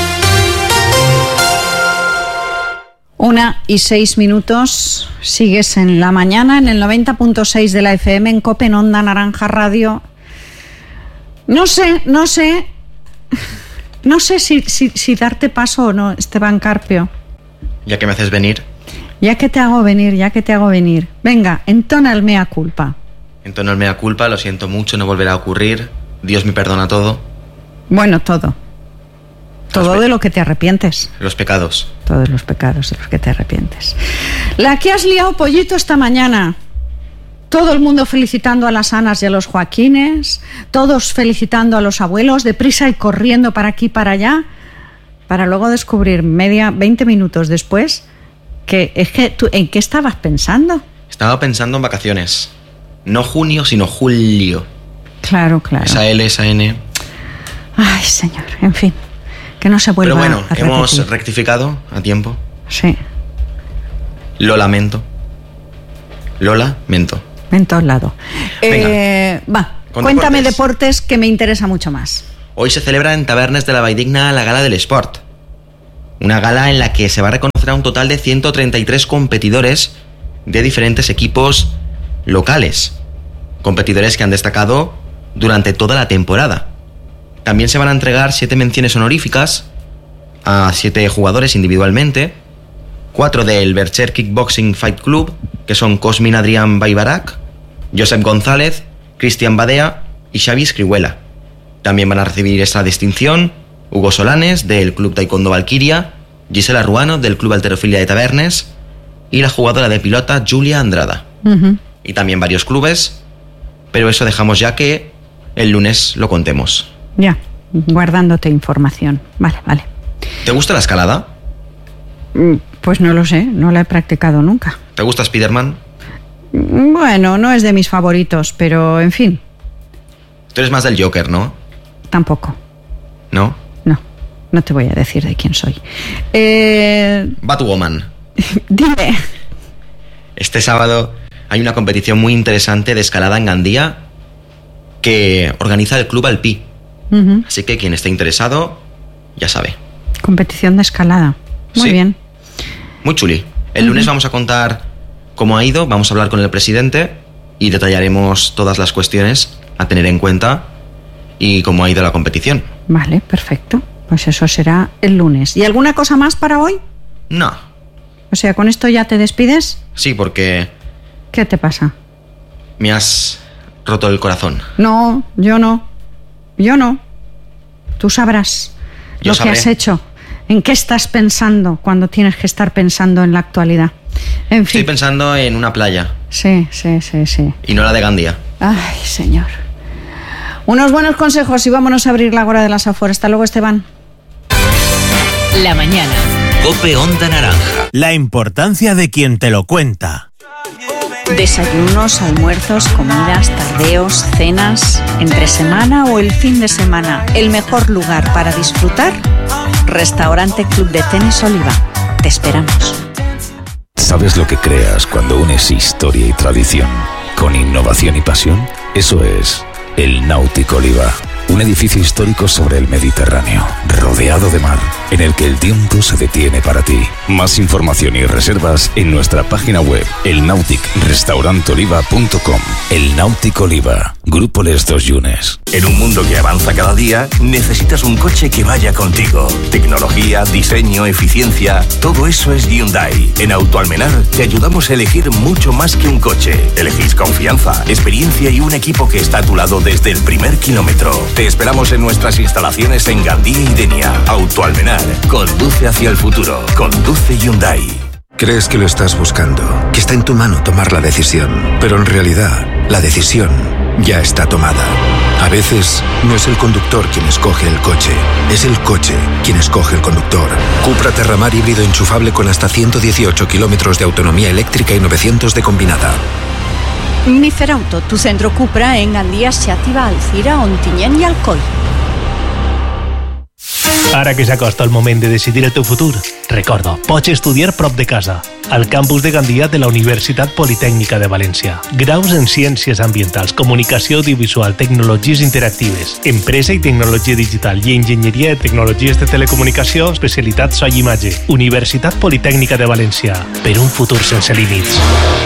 Una y seis minutos, sigues en la mañana en el noventa punto seis de la F M, en Cope, en Onda Naranja Radio. No sé, no sé, no sé si, si, si darte paso o no, Esteban Carpio. Ya que me haces venir. Ya que te hago venir, ya que te hago venir. Venga, entona el mea culpa. Entona el mea culpa, lo siento mucho, no volverá a ocurrir. Dios me perdona todo. Bueno, todo. Todo de lo que te arrepientes. Los pecados. Todos los pecados de los que te arrepientes. La que has liado, Pollito, esta mañana. Todo el mundo felicitando a las Anas y a los Joaquines. Todos felicitando a los abuelos, deprisa y corriendo para aquí y para allá. Para luego descubrir, media, veinte minutos después, que es que tú, ¿en qué estabas pensando? Estaba pensando en vacaciones. No junio, sino julio. Claro, claro. Esa L, esa N... Ay, señor, en fin, que no se vuelva Pero bueno, a repetir. hemos rectificado a tiempo. Sí. Lo lamento. Lola, mento. En todos lados. Eh, va, con cuéntame deportes. deportes que me interesa mucho más. Hoy se celebra en Tabernes de la Valldigna la Gala del Sport. Una gala en la que se va a reconocer a un total de ciento treinta y tres competidores de diferentes equipos locales. Competidores que han destacado durante toda la temporada. También se van a entregar siete menciones honoríficas a siete jugadores individualmente. Cuatro del Bercher Kickboxing Fight Club, que son Cosmin Adrián Baibarak, Josep González, Cristian Badea y Xavi Escrihuela. También van a recibir esta distinción Hugo Solanes, del Club Taekwondo Valquiria, Gisela Ruano, del Club Halterofilia de Tabernes, y la jugadora de pilota Julia Andrada. Uh-huh. Y también varios clubes, pero eso dejamos ya que el lunes lo contemos. Ya, guardándote información. Vale, vale. ¿Te gusta la escalada? Pues no lo sé, no la he practicado nunca. ¿Te gusta Spiderman? Bueno, no es de mis favoritos, pero en fin, Tú eres más del Joker, ¿no? tampoco. ¿No? No, no te voy a decir de quién soy. Eh, Batwoman. dime. Este sábado hay una competición muy interesante de escalada en Gandía que organiza el Club Alpí. Ujú. Así que quien esté interesado, ya sabe. Competición de escalada. Muy Sí. bien. Muy chuli. El lunes vamos a contar cómo ha ido, vamos a hablar con el presidente y detallaremos todas las cuestiones a tener en cuenta y cómo ha ido la competición. Vale, perfecto. Pues eso será el lunes. ¿Y alguna cosa más para hoy? No, O sea, ¿con esto ya te despides? sí, porque ¿Qué te pasa? me has roto el corazón. No, yo no. Yo no. Tú sabrás Yo lo sabré. que has hecho. ¿En qué estás pensando cuando tienes que estar pensando en la actualidad? En fin. Estoy pensando en una playa Sí, sí, sí, sí. y no la de Gandía. Ay, señor. Unos buenos consejos y vámonos a abrir la Agora de la Safor. Hasta luego, Esteban. La mañana. Cope Onda Naranja. La importancia de quien te lo cuenta. Desayunos, almuerzos, comidas, tardeos, cenas, entre semana o el fin de semana. El mejor lugar para disfrutar, Restaurante Club de Tenis Oliva. Te esperamos. ¿Sabes lo que creas cuando unes historia y tradición con innovación y pasión? Eso es el Náutico Oliva, un edificio histórico sobre el Mediterráneo, rodeado de mar, en el que el tiempo se detiene para ti. Más información y reservas en nuestra página web, el nautic restaurant oliva punto com. El Náutico Oliva, Grupo Les Dos Yunes. En un mundo que avanza cada día, necesitas un coche que vaya contigo. Tecnología, diseño, eficiencia, todo eso es Hyundai. En Autoalmenar te ayudamos a elegir mucho más que un coche. Elegís confianza, experiencia y un equipo que está a tu lado desde el primer kilómetro. Te esperamos en nuestras instalaciones en Gandía y Denia. Autoalmenar, conduce hacia el futuro. Conduce Hyundai. Crees que lo estás buscando, que está en tu mano tomar la decisión, pero en realidad la decisión ya está tomada. A veces no es el conductor quien escoge el coche, es el coche quien escoge el conductor. Cupra Terramar híbrido enchufable con hasta ciento dieciocho kilómetros de autonomía eléctrica y novecientos de combinada. Mi Ferauto, tu centro Cupra en Gandía, Xàtiva, Alzira, Ontinyent i Alcoi. Ara que s'acosta el moment de decidir el teu futur, recorda, pots estudiar prop de casa, al campus de Gandia de la Universitat Politècnica de València. Graus en Ciències Ambientals, Comunicació Audiovisual, Tecnologies Interactives, Empresa i Tecnologia Digital i Enginyeria de Tecnologies de Telecomunicació, especialitat so i imatge. Universitat Politècnica de València, per un futur sense límits.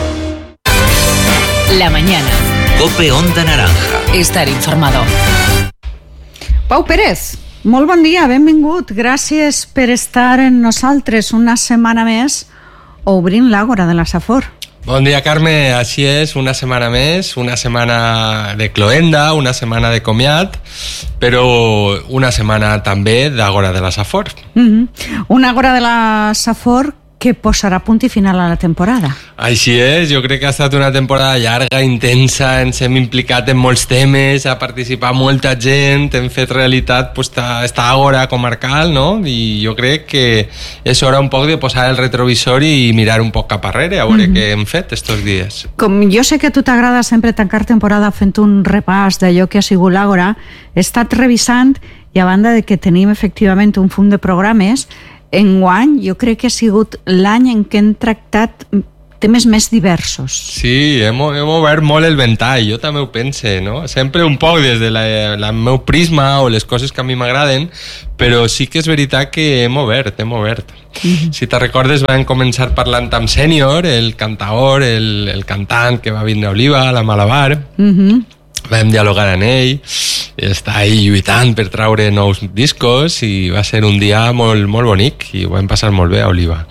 La mañana. Cope Onda Naranja. Estar informado. Pau Pérez, molt bon dia, benvingut. Gràcies per estar en nosaltres una setmana més obrint l'Àgora de la Safor. Bon dia, Carme. Així és, una setmana més, una setmana de cloenda, una setmana de comiat, però una setmana també d'Àgora de la Safor. Mm-hmm. Una Àgora de la Safor que posarà punt i final a la temporada. Així és, jo crec que ha estat una temporada llarga, intensa, ens hem implicat en molts temes, ha participat molta gent, hem fet realitat pues, esta Àgora comarcal, no? I jo crec que és hora un poc de posar el retrovisor i mirar un poc cap arrere, a veure mm-hmm. què hem fet estos dies. Com jo sé que a tu t'agrada sempre tancar temporada fent un repàs d'allò que ha sigut l'Àgora, he estat revisant i i a banda de que tenim efectivament un funt de programes, enguany jo crec que ha sigut l'any en què hem tractat temes més diversos. Sí, hem, hem obert molt el ventall, jo també ho pense, no? Sempre un poc des del de meu prisma o les coses que a mi m'agraden, però sí que és veritat que hem obert, hem obert. Mm-hmm. Si te recordes, vam començar parlant amb Sènior, el cantaor, el, el cantant que va vindre a Oliva, a la Malabar. Mm-hmm. Vam dialogar amb ell, està ahí lluitant per traure nous discos i va ser un dia molt, molt bonic i ho vam passar molt bé a Oliva.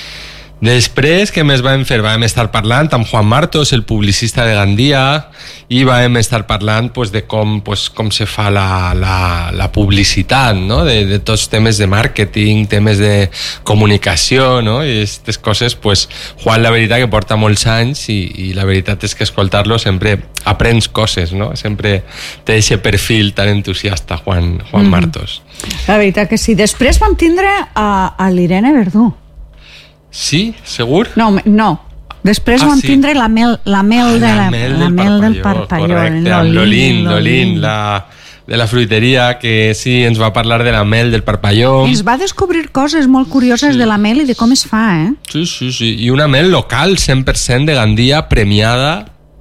Després, què més vam fer? Vam estar parlant amb Juan Martos, el publicista de Gandia, i vam estar parlant pues, de com, pues, com se fa la, la, la publicitat, no? de, de tots temes de màrqueting, temes de comunicació, no? I aquestes coses, pues, Juan, la veritat que porta molts anys i, i la veritat és que escoltar-lo sempre aprens coses, no? Sempre té aquest perfil tan entusiasta, Juan, Juan mm. Martos. La veritat que sí. Després vam tindre a, a l'Irene Verdú. Sí? Segur? No, no. Després ah, vam sí. tindre la mel, la mel, ah, de la, la mel, la del, mel parpalló, del parpalló. Correcte, amb l'Olín, l'Olín, la, de la fruiteria, que sí, ens va parlar de la mel del parpalló. Ens va descobrir coses molt curioses sí. de la mel i de com es fa, eh? Sí, sí, sí. I una mel local, cent per cent de Gandia, premiada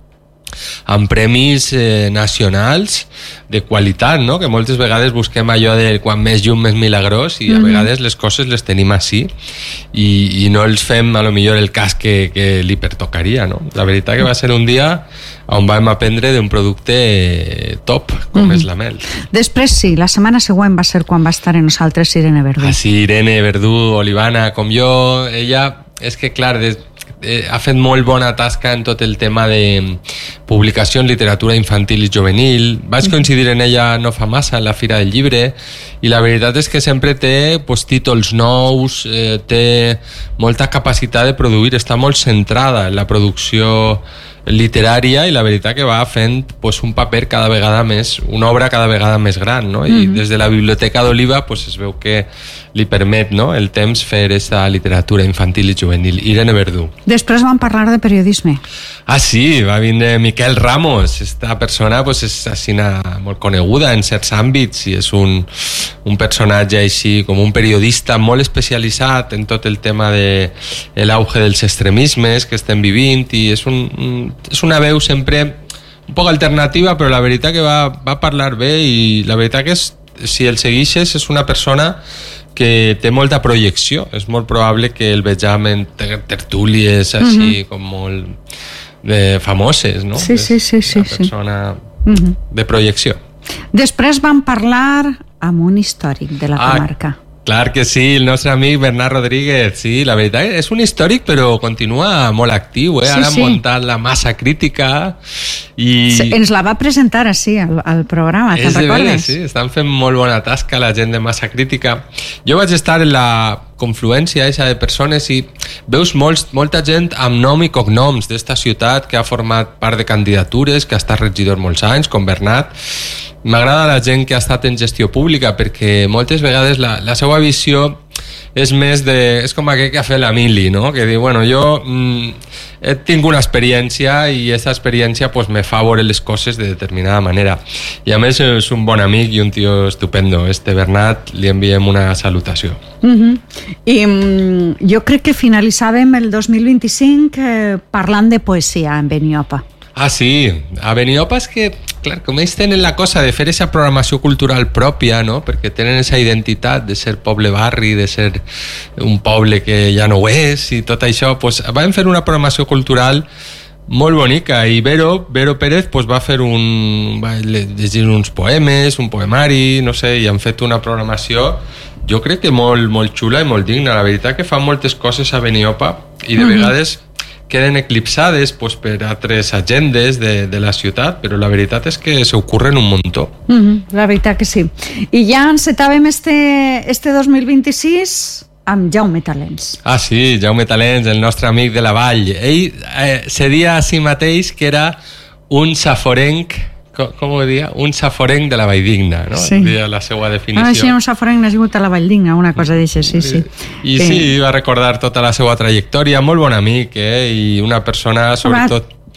amb premis eh, nacionals de qualitat, no? Que moltes vegades busquem allò de quan més llum més milagrós i a mm-hmm. vegades les coses les tenim així i, i no els fem a lo millor el cas que, que li pertocaria, no? La veritat que va ser un dia on vam aprendre d'un producte top com mm-hmm. és la mel. Després sí, la setmana següent va ser quan va estar en nosaltres Irene Verdú. Ah, sí, Irene Verdú, olivana com jo, ella és que clar, des Eh, ha fet molt bona tasca en tot el tema de publicació en literatura infantil i juvenil. Vaig coincidir en ella no fa massa en la Fira del Llibre i la veritat és que sempre té pues, títols nous, eh, té molta capacitat de produir, està molt centrada en la producció literària i la veritat que va fent pues, un paper cada vegada més, una obra cada vegada més gran, no? I mm-hmm. des de la Biblioteca d'Oliva pues, es veu que li permet, no? el temps fer aquesta literatura infantil i juvenil. Irene Verdú. Després vam parlar de periodisme. Ah, sí, va vindre Miquel Ramos. Esta persona pues, és així molt coneguda en certs àmbits i és un, un personatge així com un periodista molt especialitzat en tot el tema de l'auge dels extremismes que estem vivint i és, un, un, és una veu sempre un poc alternativa, però la veritat que va, va parlar bé i la veritat que és, si el seguixes és una persona que té molta projecció. És molt probable que el vegem en tertúlies així mm-hmm. com molt de famoses, no? Sí, sí, sí, sí, una persona sí. Mm-hmm. de projecció. Després vam parlar amb un històric de la ah, comarca. Clar que sí, el nostre amic Bernat Rodríguez, sí, la veritat és un històric però continua molt actiu, eh? Sí, ara han sí. muntat la massa crítica i... Sí, ens la va presentar així al, al programa, te'n recordes? Sí, estan fent molt bona tasca la gent de massa crítica. Jo vaig estar en la confluència eixa de persones i veus molts, molta gent amb nom i cognoms d'esta ciutat que ha format part de candidatures, que ha estat regidor molts anys, com Bernat. M'agrada la gent que ha estat en gestió pública perquè moltes vegades la, la seva visió és més de... és com aquell que ha fet la mili, no? Que diu, bueno, jo mm, he tingut una experiència i aquesta experiència pues, me fa veure les coses de determinada manera. I a més és un bon amic i un tio estupendo. Este Bernat, li enviem una salutació. Mm-hmm. I mm, jo crec que finalitzàvem el dos mil vint-i-cinc eh, parlant de poesia en Beniopa. Ah, sí. A Beniopa és que, clar, com ells tenen la cosa de fer aquesta programació cultural pròpia, no? Perquè tenen aquesta identitat de ser poble-barri, de ser un poble que ja no ho és i tot això, pues, van fer una programació cultural molt bonica i Vero, Vero Pérez pues, va fer un... va llegir uns poemes, un poemari, no sé, i han fet una programació jo crec que molt, molt xula i molt digna. La veritat que fan moltes coses a Beniopa i de mm-hmm. vegades queden eclipsades pues, per altres agendes de, de la ciutat, però la veritat és que s'ocorren un muntó. Mm-hmm, la veritat que sí. I ja encetàvem este, este dos mil vint-i-sis amb Jaume Talents. Ah, sí, Jaume Talents, el nostre amic de la Vall. Ell eh, se dia a si mateix que era un saforenc, com, com ho dia? Un saforenc de la Valldigna, no? Sí. Dia la seva definició. Ah, sí, un saforenc nascut a la Valldigna, una cosa d'això, sí, sí. I que... sí, va recordar tota la seva trajectòria, molt bon amic, eh? I una persona, sobretot...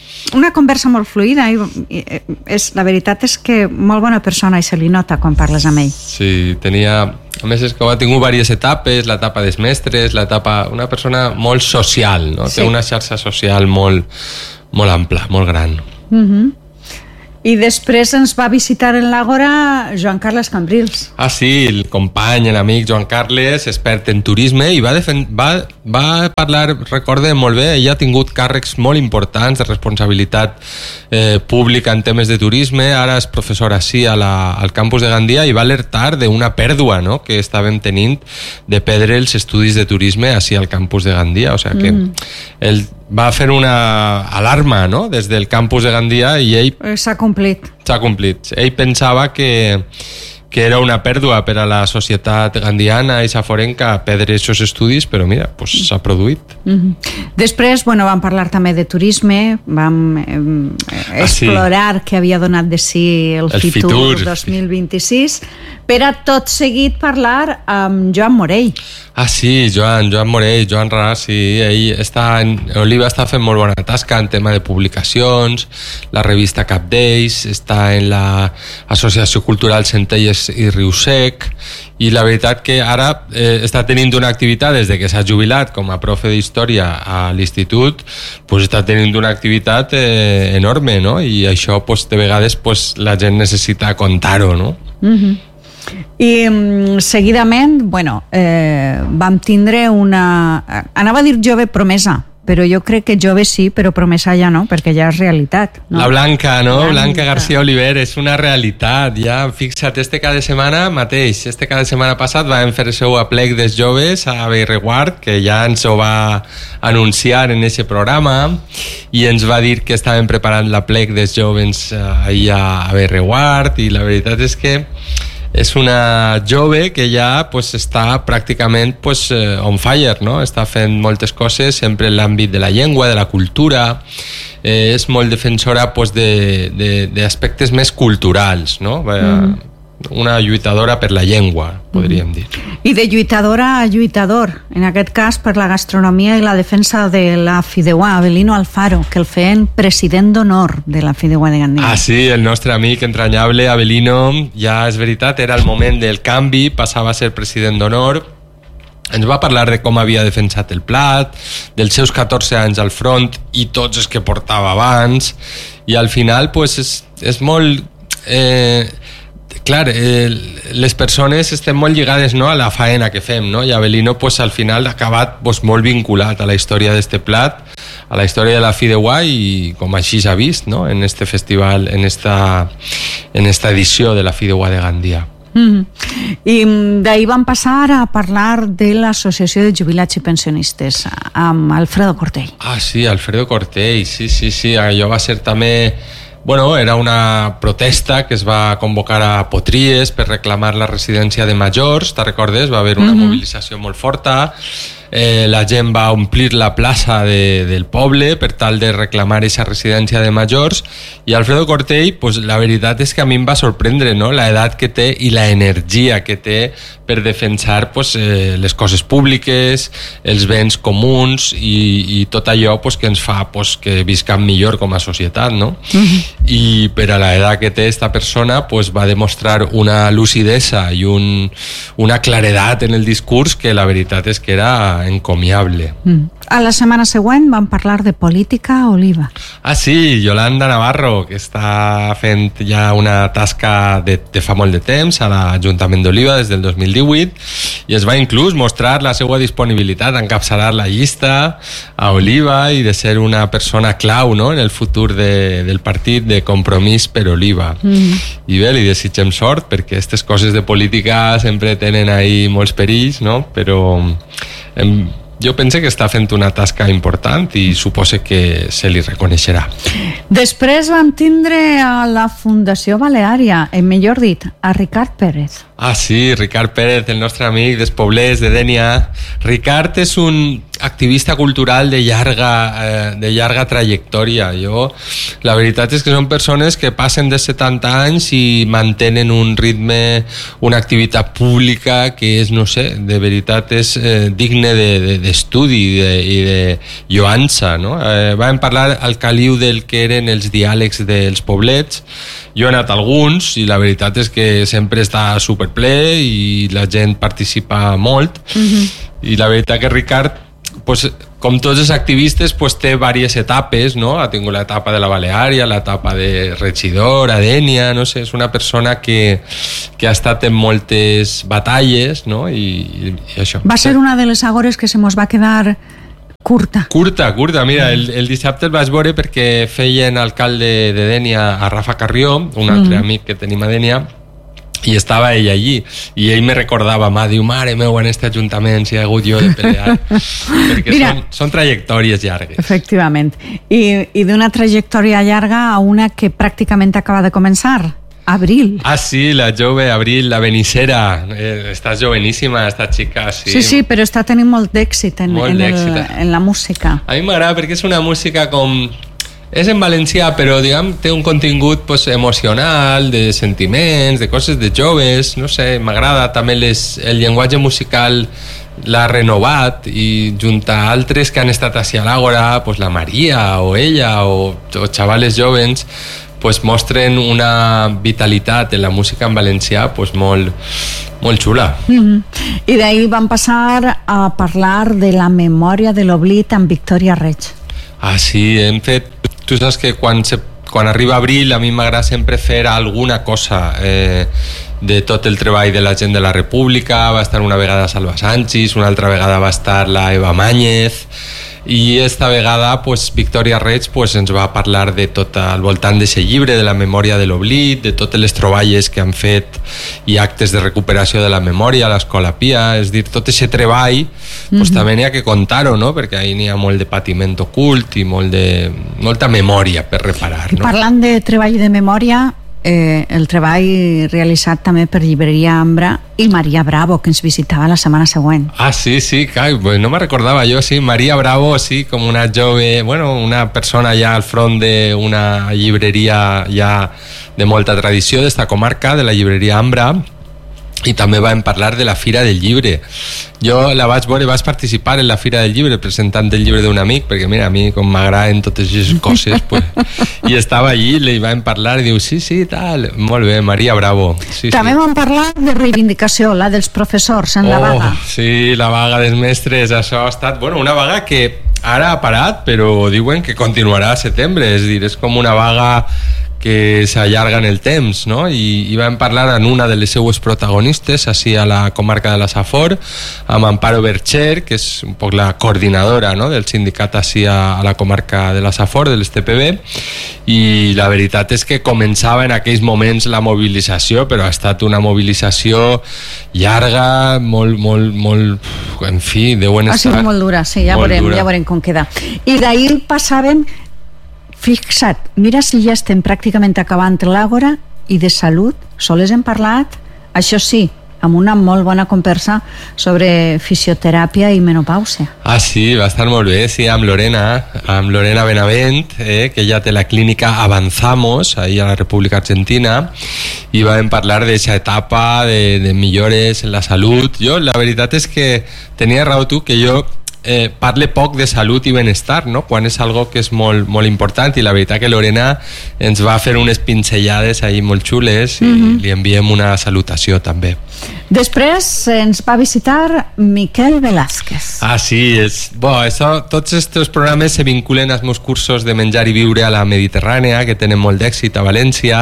una conversa molt fluida i, i és, la veritat és que molt bona persona i se li nota quan parles amb ell. Sí, tenia... A més, és que ha tingut diverses etapes, l'etapa dels mestres, l'etapa... Una persona molt social, no? Sí. Té una xarxa social molt, molt ampla, molt gran. Uh-huh. I després ens va visitar en l'Àgora Joan Carles Cambrils. Ah, sí, el company, l'amic Joan Carles, expert en turisme, i va, defen- va, va parlar, recorde molt bé, ell ha tingut càrrecs molt importants de responsabilitat eh, pública en temes de turisme, ara és professor així a la, al campus de Gandia i va alertar d'una pèrdua, no?, que estàvem tenint de perdre els estudis de turisme així al campus de Gandia, o sigui que mm. el va fer una alarma, no?, des del campus de Gandia i ell... S'ha complit. S'ha complit. Ell pensava que, que era una pèrdua per a la societat gandiana i saforenca perdre aquests estudis, però mira, pues, s'ha produït. Mm-hmm. Després, bueno, vam parlar també de turisme, vam eh, explorar ah, sí. què havia donat de si el, el Fitur, Fitur dos mil vint-i-sis, per a tot seguit parlar amb Joan Morell. Ah, sí, Joan, Joan Morell, Joan Ras, sí, ell està en, Oliva està fent molt bona tasca en tema de publicacions, la revista Cap d'Ells, està en l'Associació Cultural Centelles i Riu Sec, i la veritat que ara eh, està tenint una activitat des de que s'ha jubilat com a profe d'història a l'institut, pues està tenint una activitat eh, enorme, no? I això pues, de vegades pues, la gent necessita contar-ho, no? Mhm. I um, seguidament, bueno, eh, vam tindre una... Anava a dir jove promesa, però jo crec que jove sí, però promesa ja no, perquè ja és realitat. No? La Blanca, no? Blanca. Blanca García Oliver, és una realitat. Ja, fixa't, este cada setmana mateix, este cada setmana passat vam fer el seu aplec dels joves a Bellreguard, que ja ens ho va anunciar en aquest programa, i ens va dir que estaven preparant l'aplec dels joves ahir a Bellreguard, i la veritat és que és una jove que ja pues, està pràcticament pues, on fire, no? Està fent moltes coses sempre en l'àmbit de la llengua, de la cultura, eh, és molt defensora pues, d'aspectes de, de, més culturals, no? Mm. Una lluitadora per la llengua, podríem dir. I de lluitadora a lluitador, en aquest cas per la gastronomia i la defensa de la Fideuà, Avelino Alfaro, que el feien president d'honor de la Fideuà de Gandia. Ah, sí, el nostre amic entranyable Avelino, ja és veritat, era el moment del canvi, passava a ser president d'honor. Ens va parlar de com havia defensat el plat, dels seus catorze anys al front i tots els que portava abans, i al final pues, és, és molt... Eh, clar, eh, les persones estem molt lligades, no?, a la faena que fem, no? I Avelino pues, al final ha acabat pues, molt vinculat a la història d'este plat, a la història de la Fideuà, i com així s'ha vist, no?, en este festival, en esta, en esta edició de la Fideuà de Gandia. Mm-hmm. I d'ahir vam passar a parlar de l'Associació de Jubilats i Pensionistes amb Alfredo Cortell. Ah, sí, Alfredo Cortell, sí, sí, sí, allò va ser també... Bueno, era una protesta que es va convocar a Potries per reclamar la residència de majors, te'n recordes? Va haver una uh-huh. mobilització molt forta, eh, la gent va omplir la plaça de, del poble per tal de reclamar aquesta residència de majors, i Alfredo Cortell, pues, la veritat és que a mi em va sorprendre, no?, la edat que té i la energia que té per defensar pues, eh, les coses públiques, els béns comuns i, i tot allò pues, que ens fa pues, que viscam millor com a societat, no? Uh-huh. I per a l'edat que té esta persona pues, va demostrar una lucidesa i un, una claredat en el discurs que la veritat és que era encomiable. Mm. A la setmana següent vam parlar de política a Oliva. Ah, sí, Yolanda Navarro, que està fent ja una tasca de, de fa molt de temps a l'Ajuntament d'Oliva des del dos mil divuit, i es va inclús mostrar la seva disponibilitat a encapçalar la llista a Oliva i de ser una persona clau, no?, en el futur de, del partit de Compromís per Oliva. Mm. I bé, li desitgem sort, perquè aquestes coses de política sempre tenen ahí molts perills, no?, però em, jo penso que està fent una tasca important i supose que se li reconeixerà. Després vam tindre a la Fundació Baleària, eh, millor dit, a Ricard Pérez. Ah, sí, Ricard Pérez, el nostre amic dels poblets de Dénia. Ricard és un... activista cultural de llarga, eh, de llarga trajectòria. Jo, la veritat és que són persones que passen de setanta anys i mantenen un ritme, una activitat pública que és, no sé, de veritat és eh, digne d'estudi de, de, de, i de lloança, no? Eh, vam parlar al caliu del que eren els diàlegs dels poblets. Jo he anat a alguns i la veritat és que sempre està superple i la gent participa molt. Mm-hmm. I la veritat que Ricard, pues, com tots els activistes, pues, té diverses etapes, no? Ha tingut l'etapa de la Baleària, l'etapa de regidor, a Dénia, no sé, és una persona que, que ha estat en moltes batalles, no? I, i això. Va ser una de les agores que se mos va quedar curta. Curta, curta. Mira, el, el dissabte el vaig veure perquè feien alcalde de Dénia a Rafa Carrió, un altre mm. amic que tenim a Dénia, i estava ell allí, i ell me recordava, mà, diu, mare meu, en este ajuntament si hi ha hagut jo de pelear. Perquè Mira, són, són trajectòries llargues. Efectivament. I, i d'una trajectòria llarga a una que pràcticament acaba de començar. Abril. Ah, sí, la jove Abril, la Benicera. Eh, estàs joveníssima, esta xica. Sí, sí, sí, però està tenint molt d'èxit en, molt en, el, en la música. A mi m'agrada perquè és una música com... És en valencià, però diguem, té un contingut pues, emocional, de sentiments, de coses de joves, no sé, m'agrada també les, el llenguatge musical l'ha renovat i junt a altres que han estat així a l'Àgora, pues, la Maria o ella o, o xavales jovens, pues mostren una vitalitat en la música en valencià pues molt, molt xula. Mm-hmm. I d'ahir vam passar a parlar de la memòria de l'oblit amb Victòria Reig. Ah, sí, hem fet... Tu saps que quan, se, quan arriba abril a mi m'agrada sempre fer alguna cosa eh, de tot el treball de la gent de la República. Va estar una vegada Salva Sanchis, una altra vegada va estar la Eva Máñez, i esta vegada pues, Victòria Reig pues, ens va parlar de tot al voltant d'aquest llibre, de la memòria de l'oblit, de totes les troballes que han fet i actes de recuperació de la memòria a l'Escola Pia, és dir, tot aquest treball pues, mm-hmm. també n'hi ha que contar-ho, no? Perquè ahí n'hi ha molt de patiment ocult i molt de, molta memòria per reparar. I no? Parlant de treball de memòria, eh, el treball realitzat també per Llibreria Ambra i Maria Bravo, que ens visitava la setmana següent. Ah, sí, sí, clar, pues no me recordava jo, sí, Maria Bravo, sí, com una jove, bueno, una persona ja al front d'una llibreria ja de molta tradició d'esta comarca, de la Llibreria Ambra, i també vam parlar de la Fira del Llibre. Jo la vaig veure, vaig participar en la Fira del Llibre presentant el llibre d'un amic, perquè mira, a mi com m'agraden totes aquestes coses pues, i estava allí, li vam parlar i diu, sí, sí, tal, molt bé, Maria Bravo. Sí, també sí. vam parlar de reivindicació, la dels professors en oh, la vaga. Sí, la vaga dels mestres, això ha estat, bueno, una vaga que ara ha parat, però diuen que continuarà a setembre, és dir, és com una vaga que s'allarga en el temps, no? I, i vam parlar amb una de les seues protagonistes així a la comarca de la Safor, amb Amparo Bercher, que és un poc la coordinadora, no? Del sindicat així a, a la comarca de la Safor, de l'S T P B, i la veritat és que començava en aquells moments la mobilització, però ha estat una mobilització llarga, molt, molt, molt, en fi, deuen estar... Ha sigut molt dura, sí, ja veurem, ja veurem com queda. I d'ahir passàvem... Fixa't, mira si ja estem pràcticament acabant l'Àgora i de salut, sols hem parlat, això sí, amb una molt bona conversa sobre fisioteràpia i menopàusia. Ah, sí, va estar molt bé, sí, amb Lorena, amb Lorena Benavent, eh, que ja té la clínica Avanzamos, ahí a la República Argentina, i vam parlar d'aquesta etapa de, de millores en la salut. Jo, la veritat és que tenia raó tu, que jo Eh, parle poc de salut i benestar, no? Quan és algo que és molt, molt important, i la veritat que Lorena ens va fer unes pinzellades ahí molt xules i mm-hmm. li enviem una salutació també. Després ens va visitar Miquel Velázquez. Ah, sí, és, bo, això, tots aquests programes se vinculen als meus cursos de menjar i viure a la Mediterrània, que tenen molt d'èxit a València,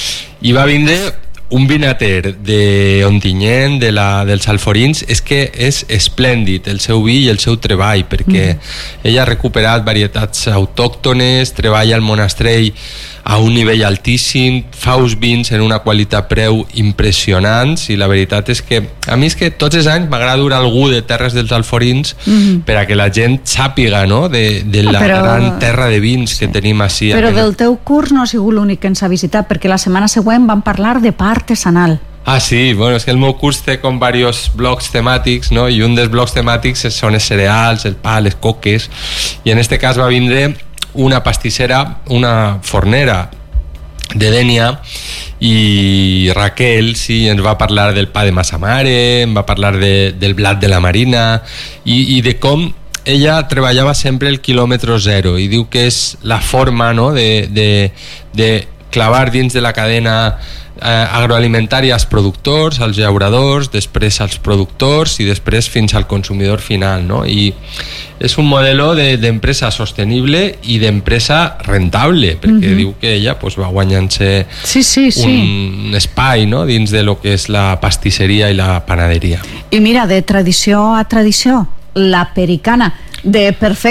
i va vindre un vinater de Ontinyent, de la, dels Alforins, és que és esplèndid el seu vi i el seu treball, perquè mm. ella ha recuperat varietats autòctones, treballa al monastrell a un nivell altíssim, fa uns vins en una qualitat-preu impressionants, i la veritat és que a mi és que tots els anys m'agrada dur algú de terres dels Alforins mm-hmm. per a que la gent sàpiga, no?, de, de la però, gran terra de vins sí. que tenim així. Però del teu curs no ha sigut l'únic que ens ha visitat, perquè la setmana següent vam parlar de pa artesanal. Ah, sí, bueno, és que el meu curs té com diversos blocs temàtics, no? I un dels blocs temàtics són els cereals, el pa, les coques, i en este cas va vindre una pastissera, una fornera de Dénia, i Raquel, sí, ens va parlar del pa de massa mare, em va parlar de, del blat de la Marina, i, i de com ella treballava sempre el quilòmetre zero, i diu que és la forma, no?, de, de, de clavar dins de la cadena eh, agroalimentària als productors, als llauradors, després als productors i després fins al consumidor final, no? I és un modelo de, d'empresa sostenible i d'empresa rentable, perquè uh-huh. diu que ella pues, va guanyant-se sí, sí, sí. un espai, no?, dins de lo que és la pastisseria i la panaderia. I mira, de tradició a tradició, la pericana, de perfecte